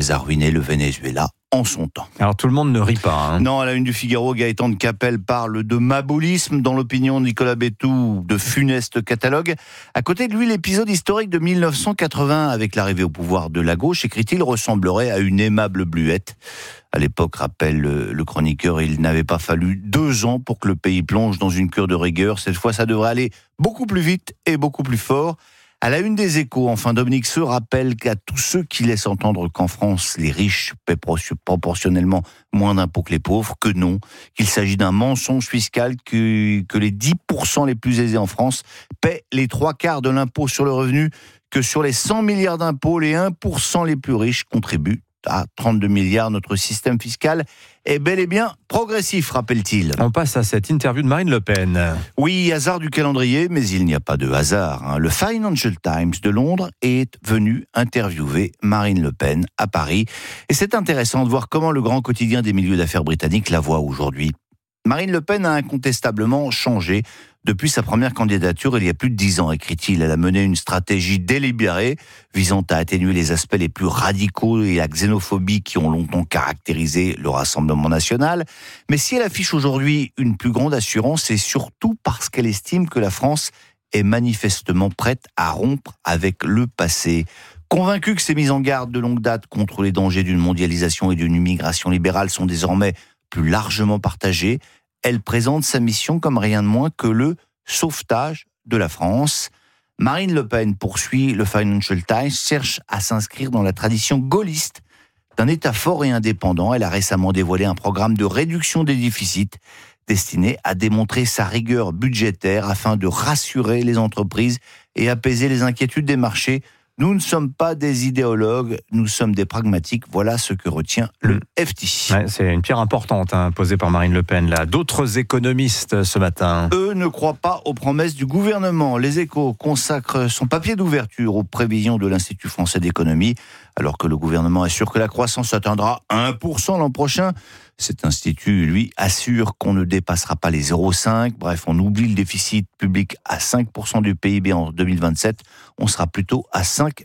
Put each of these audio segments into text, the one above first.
a ruiné le Venezuela en son temps. Alors tout le monde ne rit pas. Non, à la une du Figaro, Gaëtan de Capelle parle de mabolisme. Dans l'opinion de Nicolas Bétou, de funeste catalogue. À côté de lui, l'épisode historique de 1980 avec l'arrivée au pouvoir de la gauche, écrit-il, ressemblerait à une aimable bluette. À l'époque, rappelle le chroniqueur, il n'avait pas fallu 2 ans pour que le pays plonge dans une cure de rigueur. Cette fois, ça devrait aller beaucoup plus vite et beaucoup plus fort. À la une des Échos, enfin, Dominique Seux rappelle qu'à tous ceux qui laissent entendre qu'en France, les riches paient proportionnellement moins d'impôts que les pauvres, que non, qu'il s'agit d'un mensonge fiscal, que les 10% les plus aisés en France paient les 3/4 de l'impôt sur le revenu, que sur les 100 milliards d'impôts, les 1% les plus riches contribuent à 32 milliards. Notre système fiscal est bel et bien progressif, rappelle-t-il. On passe à cette interview de Marine Le Pen. Oui, hasard du calendrier, mais il n'y a pas de hasard. Le Financial Times de Londres est venu interviewer Marine Le Pen à Paris. Et c'est intéressant de voir comment le grand quotidien des milieux d'affaires britanniques la voit aujourd'hui. Marine Le Pen a incontestablement changé depuis sa première candidature il y a plus de 10 ans, écrit-il. Elle a mené une stratégie délibérée visant à atténuer les aspects les plus radicaux et la xénophobie qui ont longtemps caractérisé le Rassemblement national. Mais si elle affiche aujourd'hui une plus grande assurance, c'est surtout parce qu'elle estime que la France est manifestement prête à rompre avec le passé. Convaincue que ces mises en garde de longue date contre les dangers d'une mondialisation et d'une immigration libérale sont désormais plus largement partagée, elle présente sa mission comme rien de moins que le sauvetage de la France. Marine Le Pen, poursuit le Financial Times, cherche à s'inscrire dans la tradition gaulliste d'un État fort et indépendant. Elle a récemment dévoilé un programme de réduction des déficits destiné à démontrer sa rigueur budgétaire afin de rassurer les entreprises et apaiser les inquiétudes des marchés. Nous ne sommes pas des idéologues, nous sommes des pragmatiques. Voilà ce que retient le FT. Ouais, c'est une pierre importante posée par Marine Le Pen. Là. D'autres économistes ce matin. Eux ne croient pas aux promesses du gouvernement. Les Échos consacrent son papier d'ouverture aux prévisions de l'Institut français d'économie, alors que le gouvernement assure que la croissance atteindra 1% l'an prochain. Cet institut, lui, assure qu'on ne dépassera pas les 0,5. Bref, on oublie le déficit public à 5% du PIB en 2027. On sera plutôt à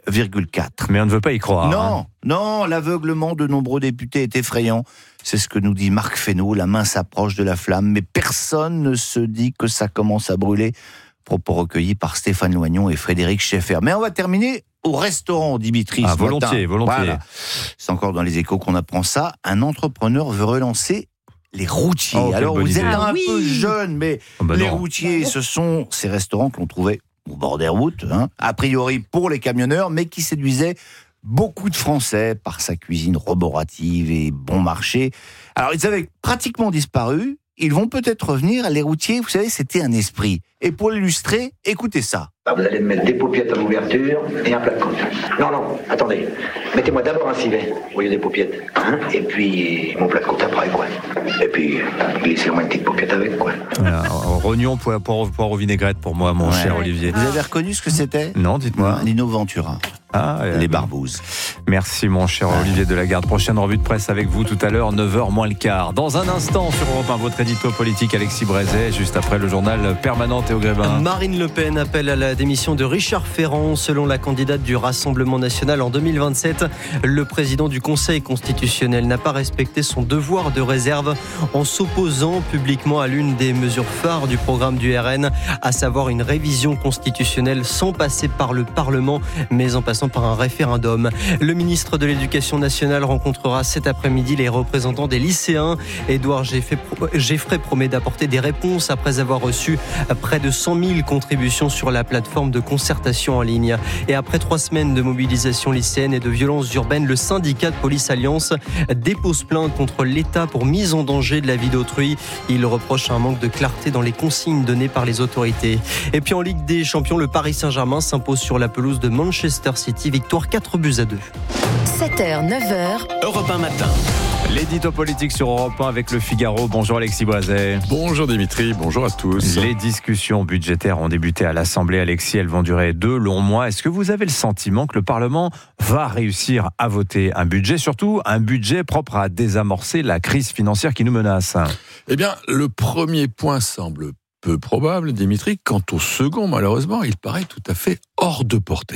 5,4. Mais on ne veut pas y croire. Non, l'aveuglement de nombreux députés est effrayant. C'est ce que nous dit Marc Fesneau. La main s'approche de la flamme, mais personne ne se dit que ça commence à brûler. Propos recueillis par Stéphane Loignon et Frédéric Schaeffer. Mais on va terminer au restaurant, Dimitri. Volontiers. Voilà. C'est encore dans les Échos qu'on apprend ça. Un entrepreneur veut relancer les routiers. Alors, vous êtes un peu jeune, mais les routiers, ce sont ces restaurants que l'on trouvait au bord des routes, a priori pour les camionneurs, mais qui séduisaient beaucoup de Français par sa cuisine roborative et bon marché. Alors, ils avaient pratiquement disparu. Ils vont peut-être revenir. Les routiers, vous savez, c'était un esprit. Et pour l'illustrer, écoutez ça. Vous allez me mettre des paupiettes à l'ouverture et un plat de côte. Non, attendez. Mettez-moi d'abord un civet au lieu des paupiettes. Et puis mon plat de côte après, quoi. Et puis glissez-moi une petite paupiette avec, quoi. Rognon, poire vinaigrette pour moi, mon cher Olivier. Vous avez reconnu ce que c'était ? Non, dites-moi. Lino Ventura. Les barbouzes. Merci mon cher Olivier Delagarde. Prochaine revue de presse avec vous tout à l'heure, 9h moins le quart. Dans un instant sur Europe 1, votre édito politique Alexis Brézet, juste après le journal permanent Théo Grévin. Marine Le Pen appelle à la démission de Richard Ferrand. Selon la candidate du Rassemblement national en 2027, le président du Conseil constitutionnel n'a pas respecté son devoir de réserve en s'opposant publiquement à l'une des mesures phares du programme du RN, à savoir une révision constitutionnelle sans passer par le Parlement, mais en passant par un référendum. Le ministre de l'Éducation nationale rencontrera cet après-midi les représentants des lycéens. Édouard Geffray promet d'apporter des réponses après avoir reçu près de 100 000 contributions sur la plateforme de concertation en ligne. Et après 3 semaines de mobilisation lycéenne et de violences urbaines, le syndicat de Police Alliance dépose plainte contre l'État pour mise en danger de la vie d'autrui. Il reproche un manque de clarté dans les consignes données par les autorités. Et puis en Ligue des Champions, le Paris Saint-Germain s'impose sur la pelouse de Manchester City. Victoire 4-2. 7h, 9h. Europe 1 matin. L'édito politique sur Europe 1 avec le Figaro. Bonjour Alexis Brézet. Bonjour Dimitri, bonjour à tous. Les discussions budgétaires ont débuté à l'Assemblée. Alexis, elles vont durer 2 longs mois. Est-ce que vous avez le sentiment que le Parlement va réussir à voter un budget, surtout un budget propre à désamorcer la crise financière qui nous menace ? Eh bien, le premier point semble peu probable, Dimitri. Quant au second, malheureusement, il paraît tout à fait hors de portée.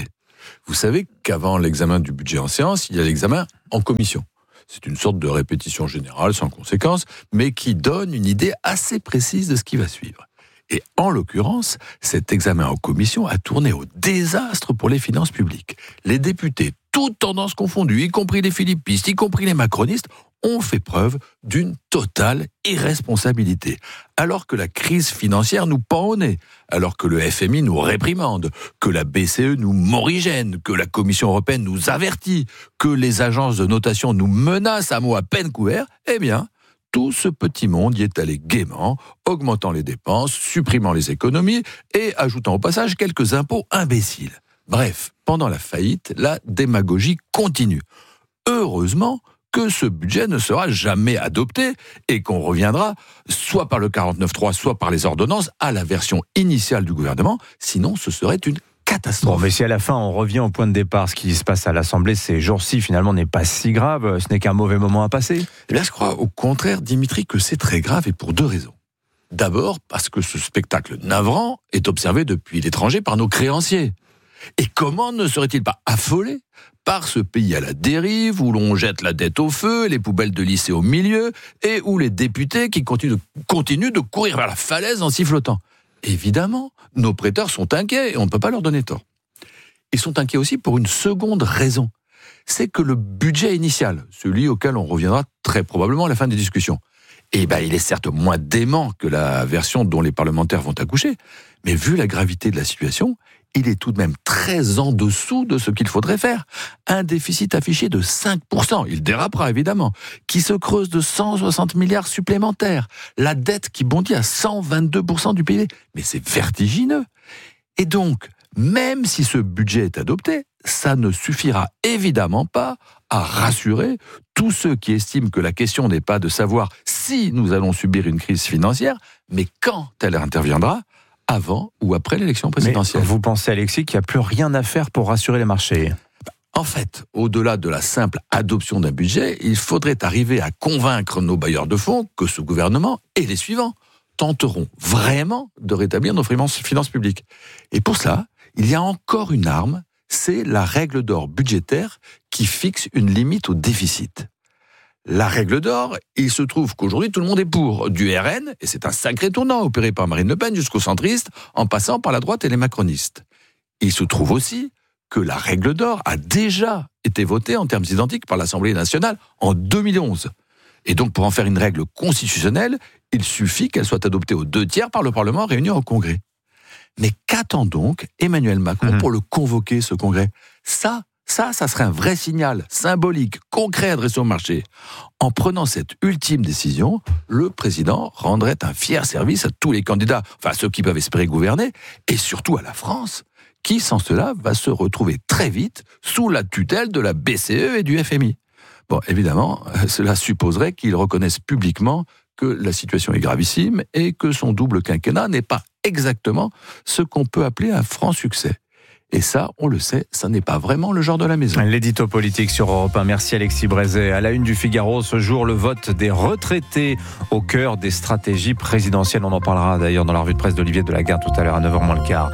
Vous savez qu'avant l'examen du budget en séance, il y a l'examen en commission. C'est une sorte de répétition générale sans conséquence, mais qui donne une idée assez précise de ce qui va suivre. Et en l'occurrence, cet examen en commission a tourné au désastre pour les finances publiques. Les députés, toutes tendances confondues, y compris les philippistes, y compris les macronistes, ont fait preuve d'une totale irresponsabilité. Alors que la crise financière nous pend au nez, alors que le FMI nous réprimande, que la BCE nous morigène, que la Commission européenne nous avertit, que les agences de notation nous menacent à mots à peine couverts, eh bien, tout ce petit monde y est allé gaiement, augmentant les dépenses, supprimant les économies et ajoutant au passage quelques impôts imbéciles. Bref, pendant la faillite, la démagogie continue. Heureusement que ce budget ne sera jamais adopté et qu'on reviendra, soit par le 49.3, soit par les ordonnances, à la version initiale du gouvernement. Sinon, ce serait une catastrophe. Bon, mais si à la fin on revient au point de départ, ce qui se passe à l'Assemblée ces jours-ci finalement n'est pas si grave, ce n'est qu'un mauvais moment à passer. Eh bien, je crois au contraire, Dimitri, que c'est très grave et pour deux raisons. D'abord, parce que ce spectacle navrant est observé depuis l'étranger par nos créanciers. Et comment ne serait-il pas affolé par ce pays à la dérive, où l'on jette la dette au feu, les poubelles de lycée au milieu, et où les députés qui continuent de courir vers la falaise en sifflotant. Évidemment, nos prêteurs sont inquiets et on ne peut pas leur donner tort. Ils sont inquiets aussi pour une seconde raison. C'est que le budget initial, celui auquel on reviendra très probablement à la fin des discussions, il est certes moins dément que la version dont les parlementaires vont accoucher, mais vu la gravité de la situation, il est tout de même très en dessous de ce qu'il faudrait faire. Un déficit affiché de 5%, il dérapera évidemment, qui se creuse de 160 milliards supplémentaires, la dette qui bondit à 122% du PIB. Mais c'est vertigineux. Et donc, même si ce budget est adopté, ça ne suffira évidemment pas à rassurer tous ceux qui estiment que la question n'est pas de savoir si nous allons subir une crise financière, mais quand elle interviendra, avant ou après l'élection présidentielle. Mais vous pensez, Alexis, qu'il n'y a plus rien à faire pour rassurer les marchés ? En fait, au-delà de la simple adoption d'un budget, il faudrait arriver à convaincre nos bailleurs de fonds que ce gouvernement et les suivants tenteront vraiment de rétablir nos finances publiques. Et pour cela, il y a encore une arme, c'est la règle d'or budgétaire qui fixe une limite au déficit. La règle d'or, il se trouve qu'aujourd'hui, tout le monde est pour du RN, et c'est un sacré tournant opéré par Marine Le Pen jusqu'aux centristes, en passant par la droite et les macronistes. Il se trouve aussi que la règle d'or a déjà été votée en termes identiques par l'Assemblée nationale en 2011. Et donc, pour en faire une règle constitutionnelle, il suffit qu'elle soit adoptée aux 2/3 par le Parlement réuni au Congrès. Mais qu'attend donc Emmanuel Macron pour le convoquer, ce Congrès ? Ça serait un vrai signal symbolique, concret adressé au marché. En prenant cette ultime décision, le président rendrait un fier service à tous les candidats, enfin ceux qui peuvent espérer gouverner, et surtout à la France, qui sans cela va se retrouver très vite sous la tutelle de la BCE et du FMI. Bon, évidemment, cela supposerait qu'il reconnaisse publiquement que la situation est gravissime et que son double quinquennat n'est pas exactement ce qu'on peut appeler un franc succès. Et ça, on le sait, ça n'est pas vraiment le genre de la maison. L'édito politique sur Europe 1. Merci Alexis Brézet. À la une du Figaro, ce jour, le vote des retraités au cœur des stratégies présidentielles. On en parlera d'ailleurs dans la revue de presse d'Olivier Delagarde tout à l'heure à 9h moins le quart.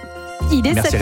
Il est Merci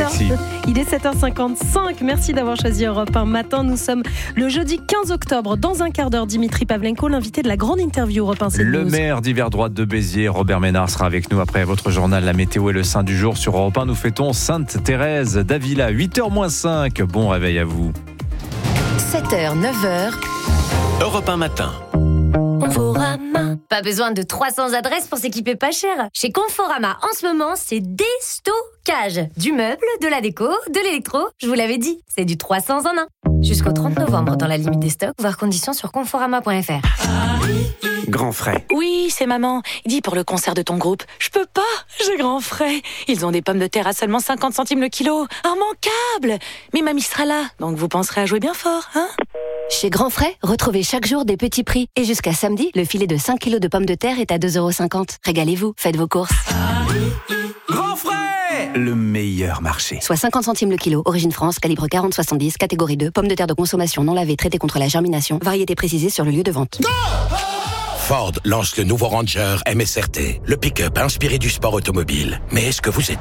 7h55. Merci d'avoir choisi Europe 1 matin. Nous sommes le jeudi 15 octobre. Dans un quart d'heure, Dimitri Pavlenko, l'invité de la grande interview Europe 1. Le maire d'Hiver Droite de Béziers, Robert Ménard, sera avec nous après votre journal La météo et le saint du jour sur Europe 1. Nous fêtons Sainte Thérèse d'Avila, 8h-5. Bon réveil à vous. 7h, 9h. Europe 1 matin. Conforama. Pas besoin de 300 adresses pour s'équiper pas cher. Chez Conforama, en ce moment, c'est déstockage. Du meuble, de la déco, de l'électro. Je vous l'avais dit, c'est du 300 en 1. Jusqu'au 30 novembre dans la limite des stocks, voir conditions sur conforama.fr. Grand frais. Oui, c'est maman. Dis pour le concert de ton groupe. Je peux pas, j'ai grand frais. Ils ont des pommes de terre à seulement 50 centimes le kilo. Immanquable. Mais mamie sera là, donc vous penserez à jouer bien fort, hein? Chez Grand Frais, retrouvez chaque jour des petits prix. Et jusqu'à samedi, le filet de 5 kilos de pommes de terre est à 2,50 €. Régalez-vous, faites vos courses. Grand frais, le meilleur marché. Soit 50 centimes le kilo, origine France, calibre 40-70, catégorie 2, pommes de terre de consommation non lavées, traitées contre la germination, variété précisée sur le lieu de vente. Ford lance le nouveau Ranger MSRT, le pick-up inspiré du sport automobile. Mais est-ce que vous êtes prêts ?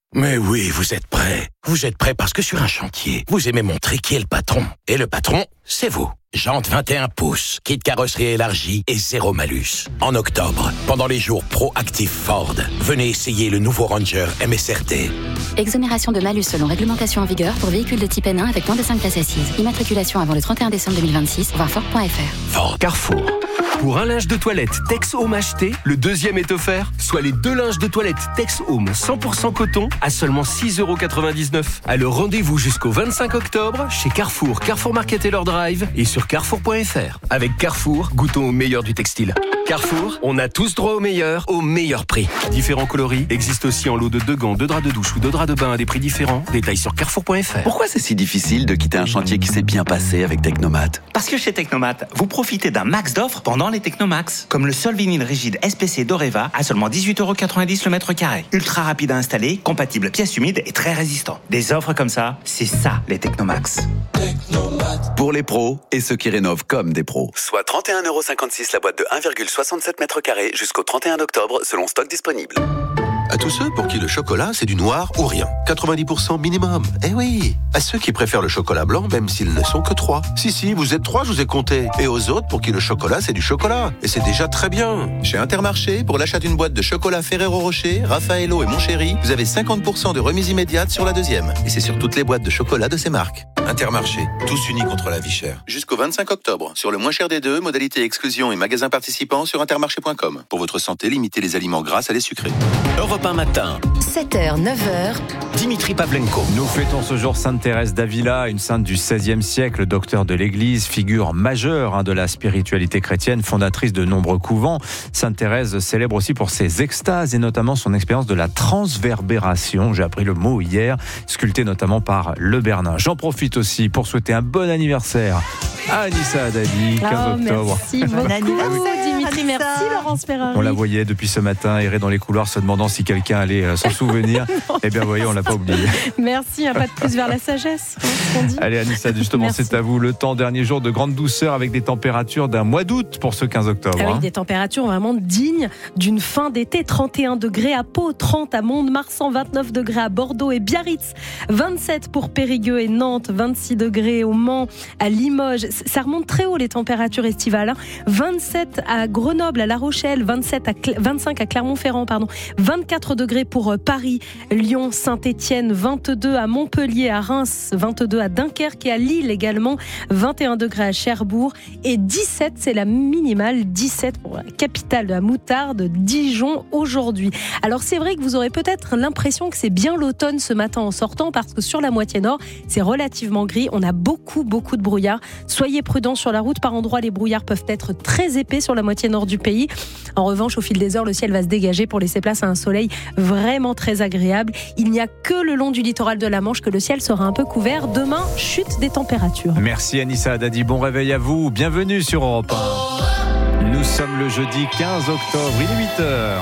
Mais oui, vous êtes prêts. Vous êtes prêts parce que sur un chantier, vous aimez montrer qui est le patron. Et le patron, c'est vous. Jantes 21 pouces, kit carrosserie élargie et zéro malus. En octobre, pendant les jours pro-actifs Ford, venez essayer le nouveau Ranger MSRT. Exonération de malus selon réglementation en vigueur pour véhicules de type N1 avec moins de 5 places assises. Immatriculation avant le 31 décembre 2026, voir Ford.fr. Ford. Carrefour. Pour un linge de toilette Tex Home acheté, le deuxième est offert, soit les 2 linges de toilette Tex Home 100% coton à seulement 6,99 €. Alors rendez-vous jusqu'au 25 octobre chez Carrefour, Carrefour Market Taylor Drive et sur carrefour.fr. Avec Carrefour, goûtons au meilleur du textile. Carrefour, on a tous droit au meilleur prix. Différents coloris existent aussi en lot de 2 gants, 2 draps de douche ou 2 draps de bain à des prix différents. Détails sur carrefour.fr. Pourquoi c'est si difficile de quitter un chantier qui s'est bien passé avec Technomat ? Parce que chez Technomat, vous profitez d'un max d'offres pendant les Technomax. Comme le sol vinyle rigide SPC d'Oreva à seulement 18,90 € le mètre carré. Ultra rapide à installer, compatible pièces humides et très résistant. Des offres comme ça, c'est ça les Technomax. Pour les pros et ceux qui rénovent comme des pros. Soit 31,56 € la boîte de 1,67 m² jusqu'au 31 octobre selon stock disponible. À tous ceux pour qui le chocolat, c'est du noir ou rien. 90% minimum. Eh oui. À ceux qui préfèrent le chocolat blanc, même s'ils ne sont que 3. Si, vous êtes 3, je vous ai compté. Et aux autres pour qui le chocolat, c'est du chocolat. Et c'est déjà très bien. Chez Intermarché, pour l'achat d'une boîte de chocolat Ferrero Rocher, Raffaello et Mon Chéri, vous avez 50% de remise immédiate sur la deuxième. Et c'est sur toutes les boîtes de chocolat de ces marques. Intermarché, tous unis contre la vie chère. Jusqu'au 25 octobre. Sur le moins cher des deux, modalité exclusion et magasins participants sur intermarché.com. Pour votre santé, limitez les aliments gras à les sucrés. Europe 1 matin. 7h, 9h. Dimitri Pavlenko. Nous fêtons ce jour Sainte Thérèse d'Avila, une sainte du XVIe siècle, docteur de l'Église, figure majeure de la spiritualité chrétienne, fondatrice de nombreux couvents. Sainte Thérèse célèbre aussi pour ses extases et notamment son expérience de la transverbération. J'ai appris le mot hier, sculpté notamment par Le Bernin. J'en profite aussi pour souhaiter un bon anniversaire à Anissa Haddadi, 15 octobre. Merci beaucoup, Dimitri. Merci, Laurence Ferrari. On la voyait depuis ce matin errer dans les couloirs se demandant si quelqu'un allait s'en souvenir. Eh bien, vous voyez, on l'a pas oublié. Merci, un pas de plus vers la sagesse. On dit. Allez, Anissa, justement, merci. C'est à vous. Le temps, dernier jour de grande douceur avec des températures d'un mois d'août pour ce 15 octobre. Ah oui, des températures vraiment dignes d'une fin d'été. 31 degrés à Pau, 30 à Mont-de-Marsan, 29 degrés à Bordeaux et Biarritz, 27 pour Périgueux et Nantes, 26 degrés au Mans, à Limoges. Ça remonte très haut les températures estivales. 27 à Grenoble, à La Rochelle, 25 à Clermont-Ferrand, 24 degrés pour Paris, Lyon, Saint-Étienne, 22 à Montpellier, à Reims, 22 à Dunkerque et à Lille également, 21 degrés à Cherbourg et 17, c'est la minimale, 17 pour la capitale de la moutarde, Dijon aujourd'hui. Alors c'est vrai que vous aurez peut-être l'impression que c'est bien l'automne ce matin en sortant parce que sur la moitié nord, c'est relativement gris, on a beaucoup de brouillard. Soyez prudents sur la route, par endroits les brouillards peuvent être très épais sur la moitié nord du pays. En revanche, au fil des heures, le ciel va se dégager pour laisser place à un soleil vraiment très agréable. Il n'y a que le long du littoral de la Manche que le ciel sera un peu couvert. Demain, chute des températures. Merci Anissa Haddadi, bon réveil à vous. Bienvenue sur Europe 1. Nous sommes le jeudi 15 octobre, il est 8h.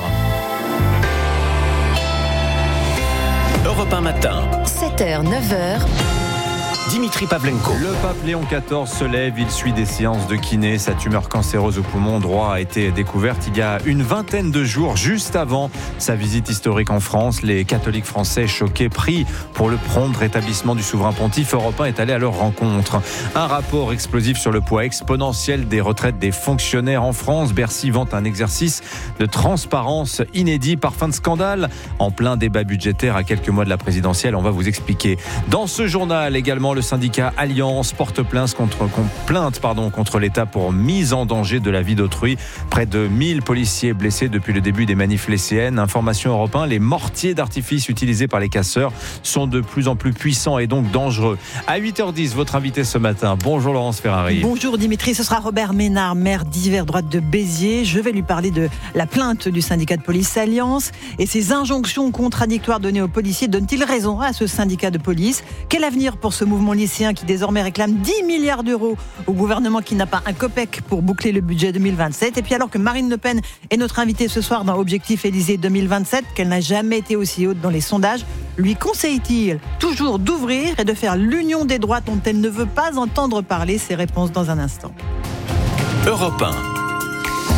Europe 1 matin. 7h, 9h. Dimitri Pavlenko. Le pape Léon XIV se lève, il suit des séances de kiné. Sa tumeur cancéreuse au poumon droit a été découverte il y a une vingtaine de jours, juste avant sa visite historique en France. Les catholiques français choqués prient pour le prompt rétablissement du souverain pontife. Europe 1 est allé à leur rencontre. Un rapport explosif sur le poids exponentiel des retraites des fonctionnaires en France. Bercy vante un exercice de transparence inédit, parfum de scandale. En plein débat budgétaire à quelques mois de la présidentielle, on va vous expliquer. Dans ce journal également, le syndicat Alliance porte plainte contre l'État pour mise en danger de la vie d'autrui. Près de 1000 policiers blessés depuis le début des manifs lycéennes. Information Europe 1, les mortiers d'artifice utilisés par les casseurs sont de plus en plus puissants et donc dangereux. À 8h10, votre invité ce matin. Bonjour Laurence Ferrari. Bonjour Dimitri, ce sera Robert Ménard, maire d'Yverdon droite de Béziers. Je vais lui parler de la plainte du syndicat de police Alliance et ses injonctions contradictoires données aux policiers. Donnent-ils raison à ce syndicat de police ? Quel avenir pour ce mouvement lycéen qui désormais réclame 10 milliards d'euros au gouvernement qui n'a pas un copec pour boucler le budget 2027. Et puis alors que Marine Le Pen est notre invitée ce soir dans Objectif Élysée 2027, qu'elle n'a jamais été aussi haute dans les sondages, lui conseille-t-il toujours d'ouvrir et de faire l'union des droites dont elle ne veut pas entendre parler? Ses réponses dans un instant. Europe 1.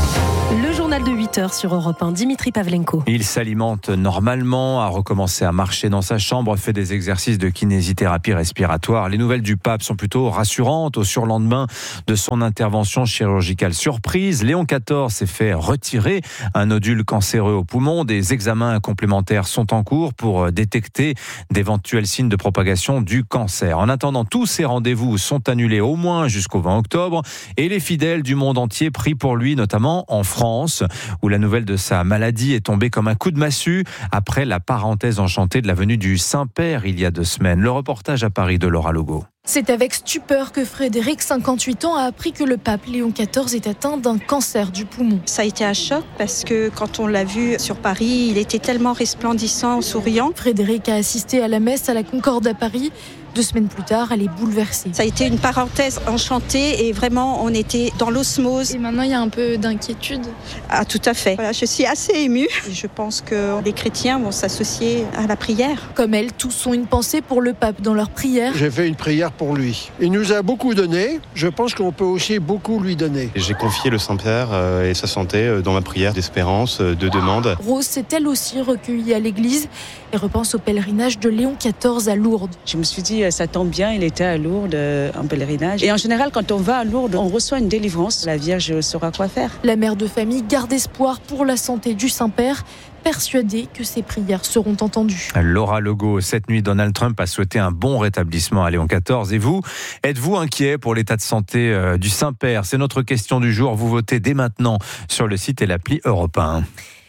Le journal de 8h sur Europe 1, Dimitri Pavlenko. Il s'alimente normalement, a recommencé à marcher dans sa chambre, fait des exercices de kinésithérapie respiratoire. Les nouvelles du pape sont plutôt rassurantes. Au surlendemain de son intervention chirurgicale surprise, Léon XIV s'est fait retirer un nodule cancéreux au poumon. Des examens complémentaires sont en cours pour détecter d'éventuels signes de propagation du cancer. En attendant, tous ces rendez-vous sont annulés au moins jusqu'au 20 octobre et les fidèles du monde entier prient pour lui, notamment en France, où la nouvelle de sa maladie est tombée comme un coup de massue après la parenthèse enchantée de la venue du Saint-Père il y a 2 semaines. Le reportage à Paris de Laura Logo. C'est avec stupeur que Frédéric, 58 ans, a appris que le pape Léon XIV est atteint d'un cancer du poumon. Ça a été un choc parce que quand on l'a vu sur Paris, il était tellement resplendissant, souriant. Frédéric a assisté à la messe à la Concorde à Paris. 2 semaines plus tard, elle est bouleversée. Ça a été une parenthèse enchantée et vraiment, on était dans l'osmose. Et maintenant, il y a un peu d'inquiétude. Ah, tout à fait. Voilà, je suis assez émue. Je pense que les chrétiens vont s'associer à la prière. Comme elle, tous ont une pensée pour le pape dans leur prière. J'ai fait une prière pour lui. Il nous a beaucoup donné. Je pense qu'on peut aussi beaucoup lui donner. J'ai confié le Saint-Père et sa santé dans ma prière d'espérance, de demande. Rose s'est elle aussi recueillie à l'église et repense au pèlerinage de Léon XIV à Lourdes. Je me suis dit, ça tombe bien, il était à Lourdes en pèlerinage. Et en général, quand on va à Lourdes, on reçoit une délivrance. La Vierge saura quoi faire. La mère de famille garde espoir pour la santé du Saint-Père, persuadée que ses prières seront entendues. Laura Logo, cette nuit, Donald Trump a souhaité un bon rétablissement à Léon XIV. Et vous, êtes-vous inquiet pour l'état de santé du Saint-Père? C'est notre question du jour. Vous votez dès maintenant sur le site et l'appli Europe 1.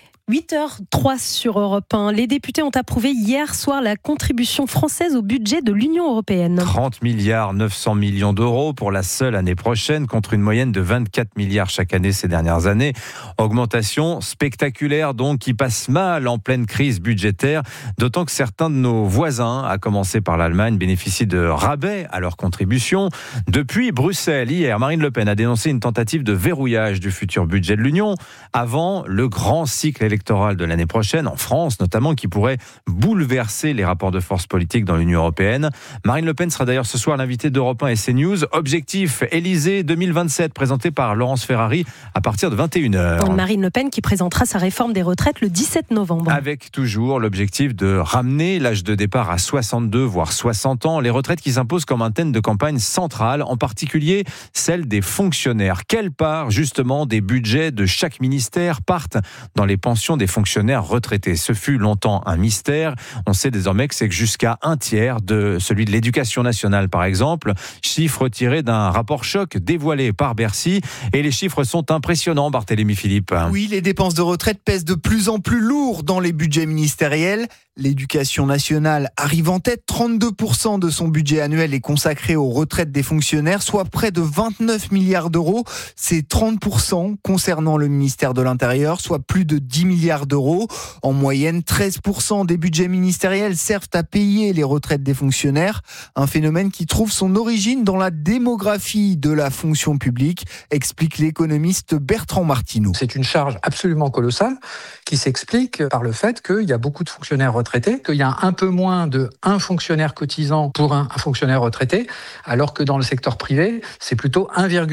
8h03 sur Europe 1. Les députés ont approuvé hier soir la contribution française au budget de l'Union européenne. 30 milliards 900 millions d'euros pour la seule année prochaine, contre une moyenne de 24 milliards chaque année ces dernières années. Augmentation spectaculaire donc, qui passe mal en pleine crise budgétaire, d'autant que certains de nos voisins, à commencer par l'Allemagne, bénéficient de rabais à leur contribution. Depuis Bruxelles, hier, Marine Le Pen a dénoncé une tentative de verrouillage du futur budget de l'Union avant le grand cycle électoral de l'année prochaine, en France notamment, qui pourrait bouleverser les rapports de force politiques dans l'Union européenne. Marine Le Pen sera d'ailleurs ce soir l'invitée d'Europe 1 et CNews. Objectif Élysée 2027, présenté par Laurence Ferrari à partir de 21h. Marine Le Pen qui présentera sa réforme des retraites le 17 novembre. Avec toujours l'objectif de ramener l'âge de départ à 62 voire 60 ans. Les retraites qui s'imposent comme un thème de campagne central, en particulier celle des fonctionnaires. Quelle part justement des budgets de chaque ministère partent dans les pensions des fonctionnaires retraités? Ce fut longtemps un mystère. On sait désormais que c'est jusqu'à un tiers de celui de l'éducation nationale, par exemple. Chiffre tiré d'un rapport choc dévoilé par Bercy. Et les chiffres sont impressionnants, Barthélémy Philippe. Oui, les dépenses de retraite pèsent de plus en plus lourd dans les budgets ministériels. L'éducation nationale arrive en tête. 32% de son budget annuel est consacré aux retraites des fonctionnaires, soit près de 29 milliards d'euros. C'est 30% concernant le ministère de l'Intérieur, soit plus de 10 milliards d'euros. En moyenne, 13% des budgets ministériels servent à payer les retraites des fonctionnaires. Un phénomène qui trouve son origine dans la démographie de la fonction publique, explique l'économiste Bertrand Martineau. C'est une charge absolument colossale qui s'explique par le fait qu'il y a beaucoup de fonctionnaires retraités, qu'il y a un peu moins de un fonctionnaire cotisant pour un fonctionnaire retraité, alors que dans le secteur privé, c'est plutôt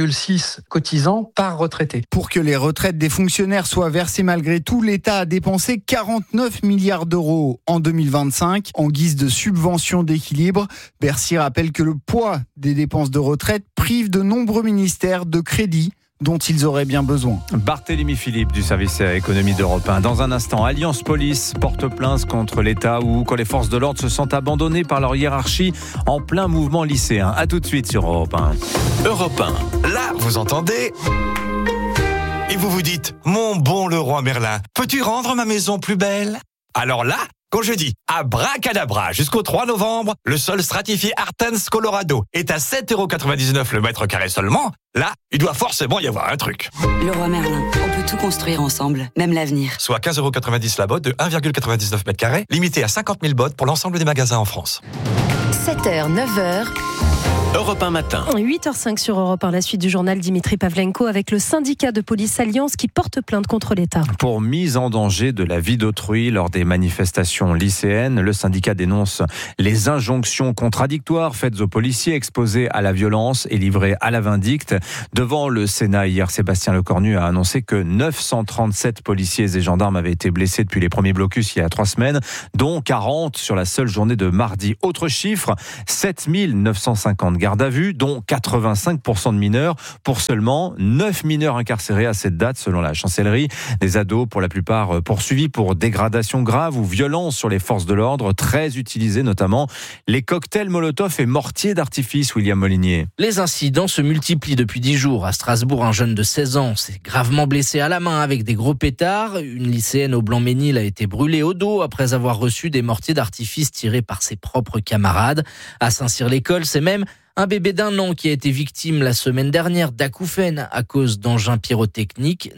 1,6 cotisants par retraité. Pour que les retraites des fonctionnaires soient versées malgré tout, l'État a dépensé 49 milliards d'euros en 2025 en guise de subvention d'équilibre. Bercy rappelle que le poids des dépenses de retraite prive de nombreux ministères de crédits dont ils auraient bien besoin. Barthélémy Philippe du service économie d'Europe 1. Dans un instant, Alliance Police porte plainte contre l'État ou quand les forces de l'ordre se sentent abandonnées par leur hiérarchie en plein mouvement lycéen. A tout de suite sur Europe 1. Europe 1, là vous entendez... Et vous vous dites, mon bon Leroy Merlin, peux-tu rendre ma maison plus belle? Alors là, quand je dis abracadabra jusqu'au 3 novembre, le sol stratifié Artens Colorado est à 7,99€ le mètre carré seulement, là, il doit forcément y avoir un truc. Leroy Merlin, on peut tout construire ensemble, même l'avenir. Soit 15,90€ la botte de 1,99 mètres carrés, limité à 50 000 bottes pour l'ensemble des magasins en France. 7h, 9h. Europe 1 matin. 8h05 sur Europe 1, la suite du journal Dimitri Pavlenko avec le syndicat de police Alliance qui porte plainte contre l'État. Pour mise en danger de la vie d'autrui lors des manifestations lycéennes, le syndicat dénonce les injonctions contradictoires faites aux policiers exposés à la violence et livrés à la vindicte. Devant le Sénat hier, Sébastien Lecornu a annoncé que 937 policiers et gendarmes avaient été blessés depuis les premiers blocus il y a 3 semaines, dont 40 sur la seule journée de mardi. Autre chiffre, 7950 gardes à vue, dont 85% de mineurs, pour seulement 9 mineurs incarcérés à cette date, selon la chancellerie. Des ados, pour la plupart poursuivis pour dégradation grave ou violence sur les forces de l'ordre, très utilisés notamment les cocktails Molotov et mortiers d'artifice, William Molinier. Les incidents se multiplient depuis 10 jours. À Strasbourg, un jeune de 16 ans s'est gravement blessé à la main avec des gros pétards. Une lycéenne au Blanc-Ménil a été brûlée au dos après avoir reçu des mortiers d'artifice tirés par ses propres camarades. À Saint-Cyr-l'École, c'est même un bébé d'1 an qui a été victime la semaine dernière d'acouphènes à cause d'engins pyrotechniques.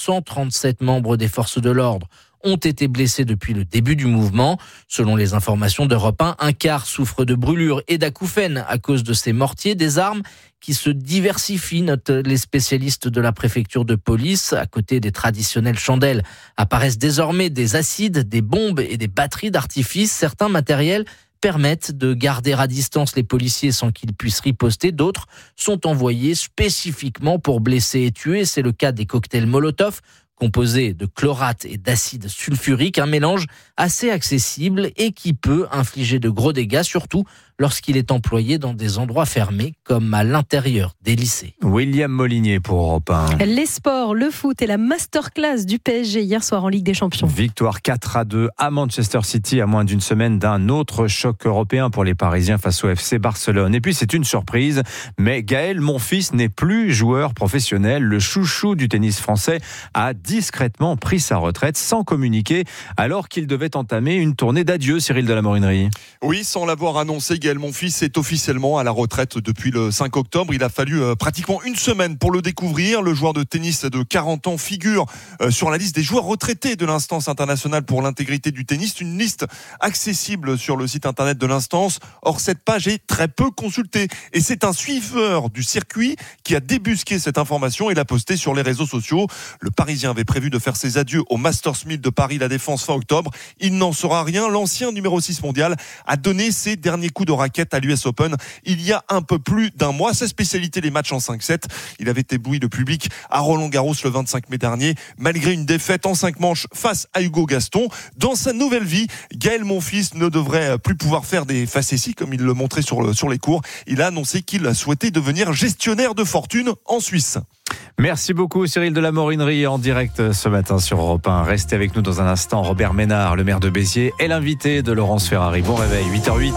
937 membres des forces de l'ordre ont été blessés depuis le début du mouvement. Selon les informations d'Europe 1, un quart souffre de brûlures et d'acouphènes à cause de ces mortiers, des armes qui se diversifient, notent les spécialistes de la préfecture de police. À côté des traditionnelles chandelles, apparaissent désormais des acides, des bombes et des batteries d'artifice. Certains matériels permettent de garder à distance les policiers sans qu'ils puissent riposter. D'autres sont envoyés spécifiquement pour blesser et tuer. C'est le cas des cocktails Molotov, composé de chlorate et d'acide sulfurique, un mélange assez accessible et qui peut infliger de gros dégâts, surtout lorsqu'il est employé dans des endroits fermés comme à l'intérieur des lycées. William Molinier pour Europe 1. Les sports, le foot et la masterclass du PSG hier soir en Ligue des Champions. Victoire 4-2 à Manchester City à moins d'une semaine d'un autre choc européen pour les Parisiens face au FC Barcelone. Et puis c'est une surprise, mais Gaël Monfils n'est plus joueur professionnel. Le chouchou du tennis français a discrètement pris sa retraite sans communiquer alors qu'il devait entamer une tournée d'adieu, Cyril de la Morinerie. Oui, sans l'avoir annoncé, Gaël Monfils est officiellement à la retraite depuis le 5 octobre. Il a fallu pratiquement une semaine pour le découvrir. Le joueur de tennis de 40 ans figure sur la liste des joueurs retraités de l'instance internationale pour l'intégrité du tennis. Une liste accessible sur le site internet de l'instance. Or, cette page est très peu consultée. Et c'est un suiveur du circuit qui a débusqué cette information et l'a postée sur les réseaux sociaux. Le Parisien avait prévu de faire ses adieux au Masters 1000 de Paris La Défense fin octobre. Il n'en sera rien. L'ancien numéro 6 mondial a donné ses derniers coups de raquette à l'US Open il y a un peu plus d'un mois. Sa spécialité, les matchs en 5-7. Il avait ébloui le public à Roland-Garros le 25 mai dernier, malgré une défaite en 5 manches face à Hugo Gaston. Dans sa nouvelle vie, Gaël Monfils ne devrait plus pouvoir faire des facéties comme il le montrait sur les cours. Il a annoncé qu'il souhaitait devenir gestionnaire de fortune en Suisse. Merci beaucoup Cyril de la Morinerie en direct ce matin sur Europe 1. Restez avec nous dans un instant. Robert Ménard, le maire de Béziers, est l'invité de Laurence Ferrari. Bon réveil, 8h08.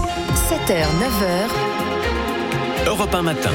7h, 9h. Europe 1 matin.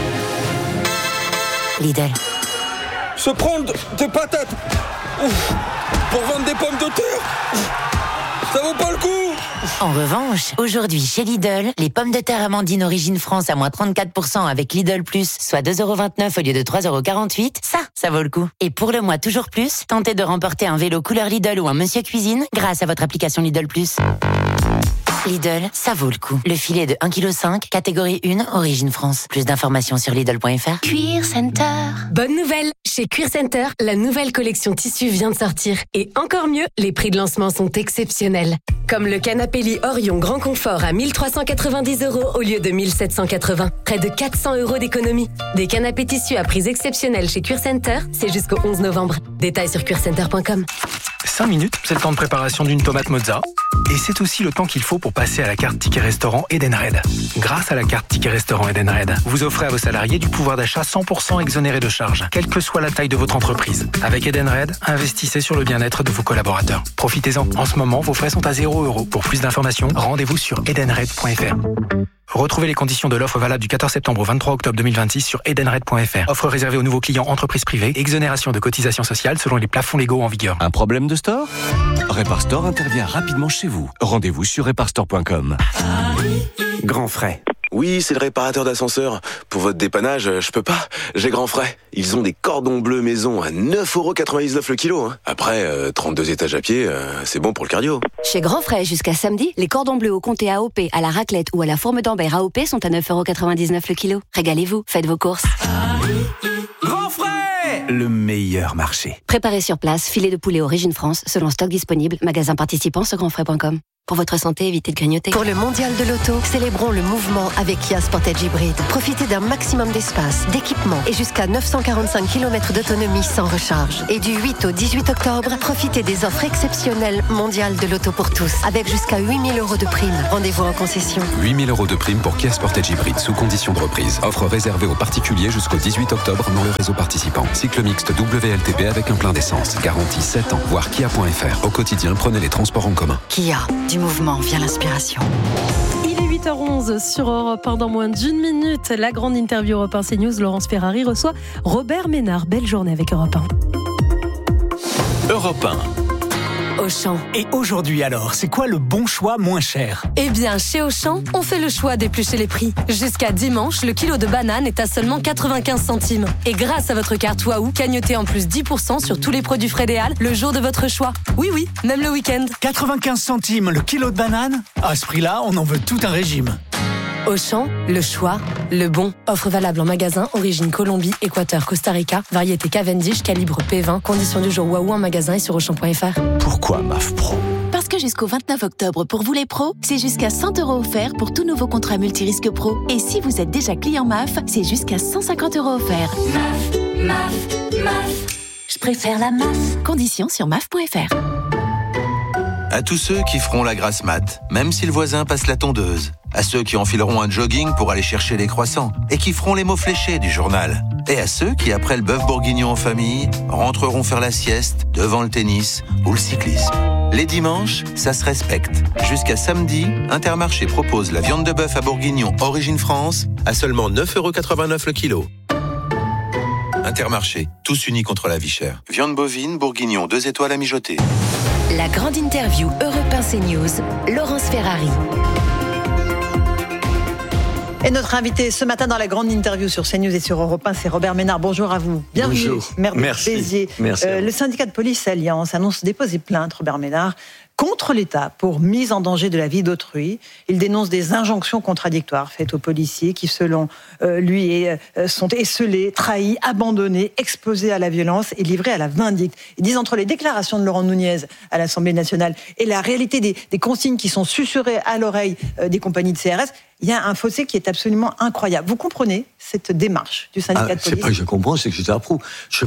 Lidl. Se prendre des patates pour vendre des pommes de terre, ça vaut pas le coup. En revanche, aujourd'hui chez Lidl, les pommes de terre Amandine Origine France à moins 34% avec Lidl Plus, soit 2,29€ au lieu de 3,48€, ça vaut le coup. Et pour le mois toujours plus, tentez de remporter un vélo couleur Lidl ou un Monsieur Cuisine grâce à votre application Lidl Plus. Lidl, ça vaut le coup. Le filet de 1,5 kg, catégorie 1, Origine France. Plus d'informations sur Lidl.fr. Cuir Center. Bonne nouvelle! Chez Cuir Center, la nouvelle collection tissu vient de sortir. Et encore mieux, les prix de lancement sont exceptionnels. Comme le canapé lit Orion Grand Confort à 1,390€ au lieu de 1,780. Près de 400€ d'économie. Des canapés tissus à prix exceptionnels chez Cuir Center, c'est jusqu'au 11 novembre. Détails sur cuircenter.com. 5 minutes, c'est le temps de préparation d'une tomate mozza. Et c'est aussi le temps qu'il faut pour passer à la carte Ticket Restaurant Edenred. Grâce à la carte Ticket Restaurant Edenred, vous offrez à vos salariés du pouvoir d'achat 100% exonéré de charges, quelle que soit la taille de votre entreprise. Avec Edenred, investissez sur le bien-être de vos collaborateurs. Profitez-en. En ce moment, vos frais sont à 0€. Pour plus d'informations, rendez-vous sur edenred.fr. Retrouvez les conditions de l'offre valable du 14 septembre au 23 octobre 2026 sur edenred.fr. Offre réservée aux nouveaux clients entreprises privées. Exonération de cotisations sociales selon les plafonds légaux en vigueur. Un problème de store ? Reparstore intervient rapidement chez vous. Rendez-vous sur reparstore.com. Grand frais. Oui, c'est le réparateur d'ascenseur. Pour votre dépannage, je peux pas. J'ai grand frais. Ils ont des cordons bleus maison à 9,99€ le kilo. Après, 32 étages à pied, c'est bon pour le cardio. Chez Grand Frais, jusqu'à samedi, les cordons bleus au comté AOP, à la raclette ou à la forme d'Ambert AOP sont à 9,99€ le kilo. Régalez-vous, faites vos courses. Grand Frais, le meilleur marché. Préparez sur place, filet de poulet Origine France, selon stock disponible. Magasin participant sur grandfrais.com. Pour votre santé, évitez de grignoter. Pour le mondial de l'auto, célébrons le mouvement avec Kia Sportage Hybrid. Profitez d'un maximum d'espace, d'équipement et jusqu'à 945 km d'autonomie sans recharge. Et du 8 au 18 octobre, profitez des offres exceptionnelles mondiales de l'auto pour tous, avec jusqu'à 8 000 € de prime. Rendez-vous en concession. 8 000 € de prime pour Kia Sportage Hybrid, sous condition de reprise. Offre réservée aux particuliers jusqu'au 18 octobre dans le réseau participant. Cycle mixte WLTP avec un plein d'essence. Garantie 7 ans. Voir kia.fr. Au quotidien, prenez les transports en commun. Kia. Du mouvement vient l'inspiration. Il est 8h11 sur Europe 1. Dans moins d'une minute, la grande interview Europe 1 CNews. Laurence Ferrari reçoit Robert Ménard. Belle journée avec Europe 1. Europe 1. Auchan. Et aujourd'hui alors, c'est quoi le bon choix moins cher ? Eh bien, chez Auchan, on fait le choix d'éplucher les prix. Jusqu'à dimanche, le kilo de banane est à seulement 95 centimes. Et grâce à votre carte Waouh, cagnotez en plus 10% sur tous les produits Frédéal le jour de votre choix. Oui, même le week-end. 95 centimes le kilo de banane ? À ce prix-là, on en veut tout un régime. Auchan, le choix, le bon. Offre valable en magasin, origine Colombie, Équateur, Costa Rica, variété Cavendish, calibre P20, conditions du jour Waouh en magasin et sur Auchan.fr. Pourquoi MAF Pro ? Parce que jusqu'au 29 octobre, pour vous les pros, c'est jusqu'à 100 € offerts pour tout nouveau contrat multirisque pro. Et si vous êtes déjà client MAF, c'est jusqu'à 150 € offerts. MAF. Je préfère la MAF. Conditions sur MAF.fr. À tous ceux qui feront la grasse mat, même si le voisin passe la tondeuse. À ceux qui enfileront un jogging pour aller chercher les croissants et qui feront les mots fléchés du journal. Et à ceux qui, après le bœuf bourguignon en famille, rentreront faire la sieste devant le tennis ou le cyclisme. Les dimanches, ça se respecte. Jusqu'à samedi, Intermarché propose la viande de bœuf à bourguignon Origine France à seulement 9,89€ le kilo. Intermarché, tous unis contre la vie chère. Viande bovine, bourguignon, 2 étoiles à mijoter. La grande interview Europe 1 CNews, Laurence Ferrari. Et notre invité ce matin dans la grande interview sur CNews et sur Europe 1, c'est Robert Ménard. Bonjour à vous. Bienvenue, bonjour. maire de Merci. Béziers. Merci. Le syndicat de police Alliance annonce déposer plainte, Robert Ménard, contre l'État pour mise en danger de la vie d'autrui. Il dénonce des injonctions contradictoires faites aux policiers qui, selon lui, sont esseulés, trahis, abandonnés, exposés à la violence et livrés à la vindicte. Ils disent entre les déclarations de Laurent Nunez à l'Assemblée nationale et la réalité des consignes qui sont susurrées à l'oreille des compagnies de CRS, il y a un fossé qui est absolument incroyable. Vous comprenez cette démarche du syndicat de police ? C'est pas que je comprends, c'est que je l'approuve. Je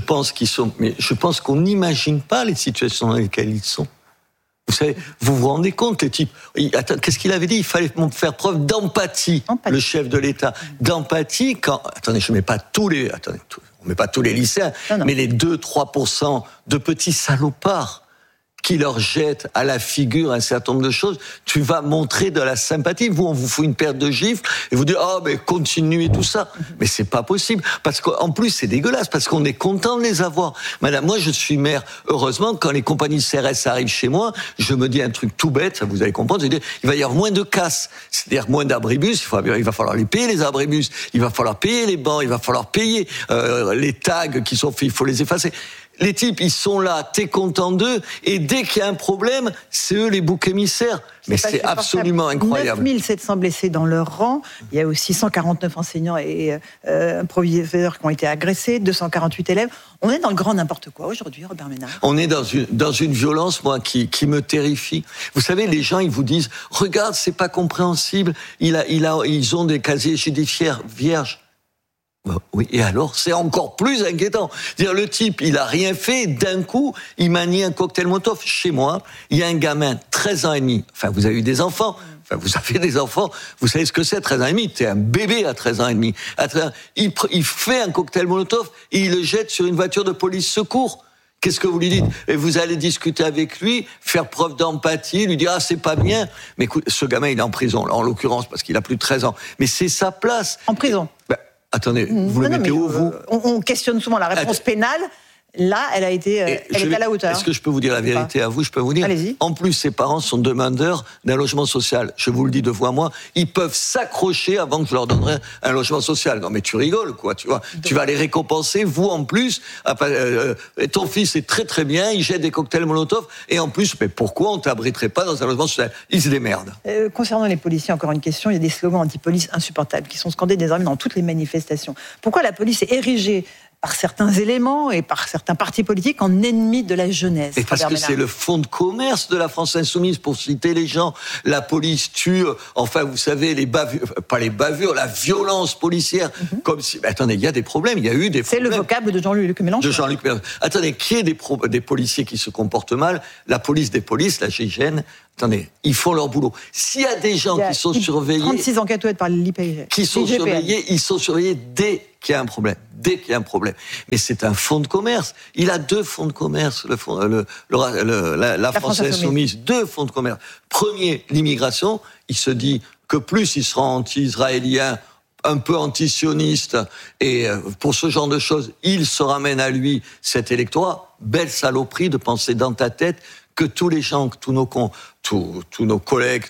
pense qu'on n'imagine pas les situations dans lesquelles ils sont. Vous savez, vous vous rendez compte, les types. Qu'est-ce qu'il avait dit ? Il fallait faire preuve d'empathie, le chef de l'État. D'empathie quand. Attendez, je mets pas tous les. Attendez, on met pas tous les lycéens, mais les 2-3% de petits salopards qui leur jettent à la figure un certain nombre de choses, tu vas montrer de la sympathie. Vous, on vous fout une paire de gifles et vous dites « Oh, mais continuez tout ça ». Mais c'est pas possible. Parce qu'en plus, c'est dégueulasse, parce qu'on est content de les avoir. Madame, moi, je suis maire. Heureusement, quand les compagnies de CRS arrivent chez moi, je me dis un truc tout bête, ça vous allez comprendre, c'est-à-dire il va y avoir moins de casses, c'est-à-dire moins d'abribus, il va falloir les payer, les abribus, il va falloir payer les bancs, il va falloir payer les tags qui sont faits, il faut les effacer. Les types, ils sont là, t'es content d'eux, et dès qu'il y a un problème, c'est eux les boucs émissaires. Mais c'est absolument incroyable. 9700 blessés dans leur rang, il y a aussi 149 enseignants et proviseurs qui ont été agressés, 248 élèves. On est dans le grand n'importe quoi aujourd'hui, Robert Ménard. On est dans une violence, moi, qui me terrifie. Vous savez, les gens, ils vous disent, regarde, c'est pas compréhensible, ils ont des casiers judiciaires vierges. Oui, et alors, c'est encore plus inquiétant. C'est-à-dire, le type, il a rien fait, d'un coup, il manie un cocktail Molotov. Chez moi, il y a un gamin, 13 ans et demi. Enfin, vous avez eu des enfants. Vous avez des enfants. Vous savez ce que c'est, 13 ans et demi. T'es un bébé à 13 ans et demi. Il fait un cocktail Molotov et il le jette sur une voiture de police secours. Qu'est-ce que vous lui dites ? Et vous allez discuter avec lui, faire preuve d'empathie, lui dire « Ah, c'est pas bien ». Mais écoute, ce gamin, il est en prison, là, en l'occurrence, parce qu'il a plus de 13 ans. Mais c'est sa place. En prison ? Attendez, vous le mettez où, vous ? On questionne souvent la réponse pénale. Là, elle est à la hauteur. Est-ce que je peux vous dire la vérité à vous? Je peux vous dire. Allez-y. En plus, ses parents sont demandeurs d'un logement social. Je vous le dis de vous à moi. Ils peuvent s'accrocher avant que je leur donnerai un logement social. Non, mais tu rigoles, quoi, tu vois. Tu vas les récompenser, vous en plus. Ton fils est très très bien, il jette des cocktails Molotov. Et en plus, mais pourquoi on t'abriterait pas dans un logement social? Ils se démerdent. Concernant les policiers, encore une question. Il y a des slogans anti-police insupportables qui sont scandés désormais dans toutes les manifestations. Pourquoi la police est érigée par certains éléments et par certains partis politiques en ennemis de la jeunesse? Et parce que c'est le fonds de commerce de la France insoumise, pour citer les gens. La police tue, enfin, vous savez, la violence policière, comme si... attendez, il y a des problèmes, il y a eu des problèmes. C'est le vocable de Jean-Luc Mélenchon. De Jean-Luc Mélenchon. Attendez, qu'il y ait des policiers qui se comportent mal, la police des polices, la GIGN, attendez, ils font leur boulot. S'il y a des gens qui sont surveillés... 36 enquêtes par l'IPG. Qui sont surveillés, ils sont surveillés dès qu'il y a un problème. Dès qu'il y a un problème. Mais c'est un fonds de commerce. Il a 2 fonds de commerce, la France insoumise. 2 fonds de commerce. Premier, l'immigration. Il se dit que plus il sera anti-israélien, un peu anti-sioniste, et pour ce genre de choses, il se ramène à lui cet électorat. Belle saloperie de penser dans ta tête que tous les gens, que tous nos collègues,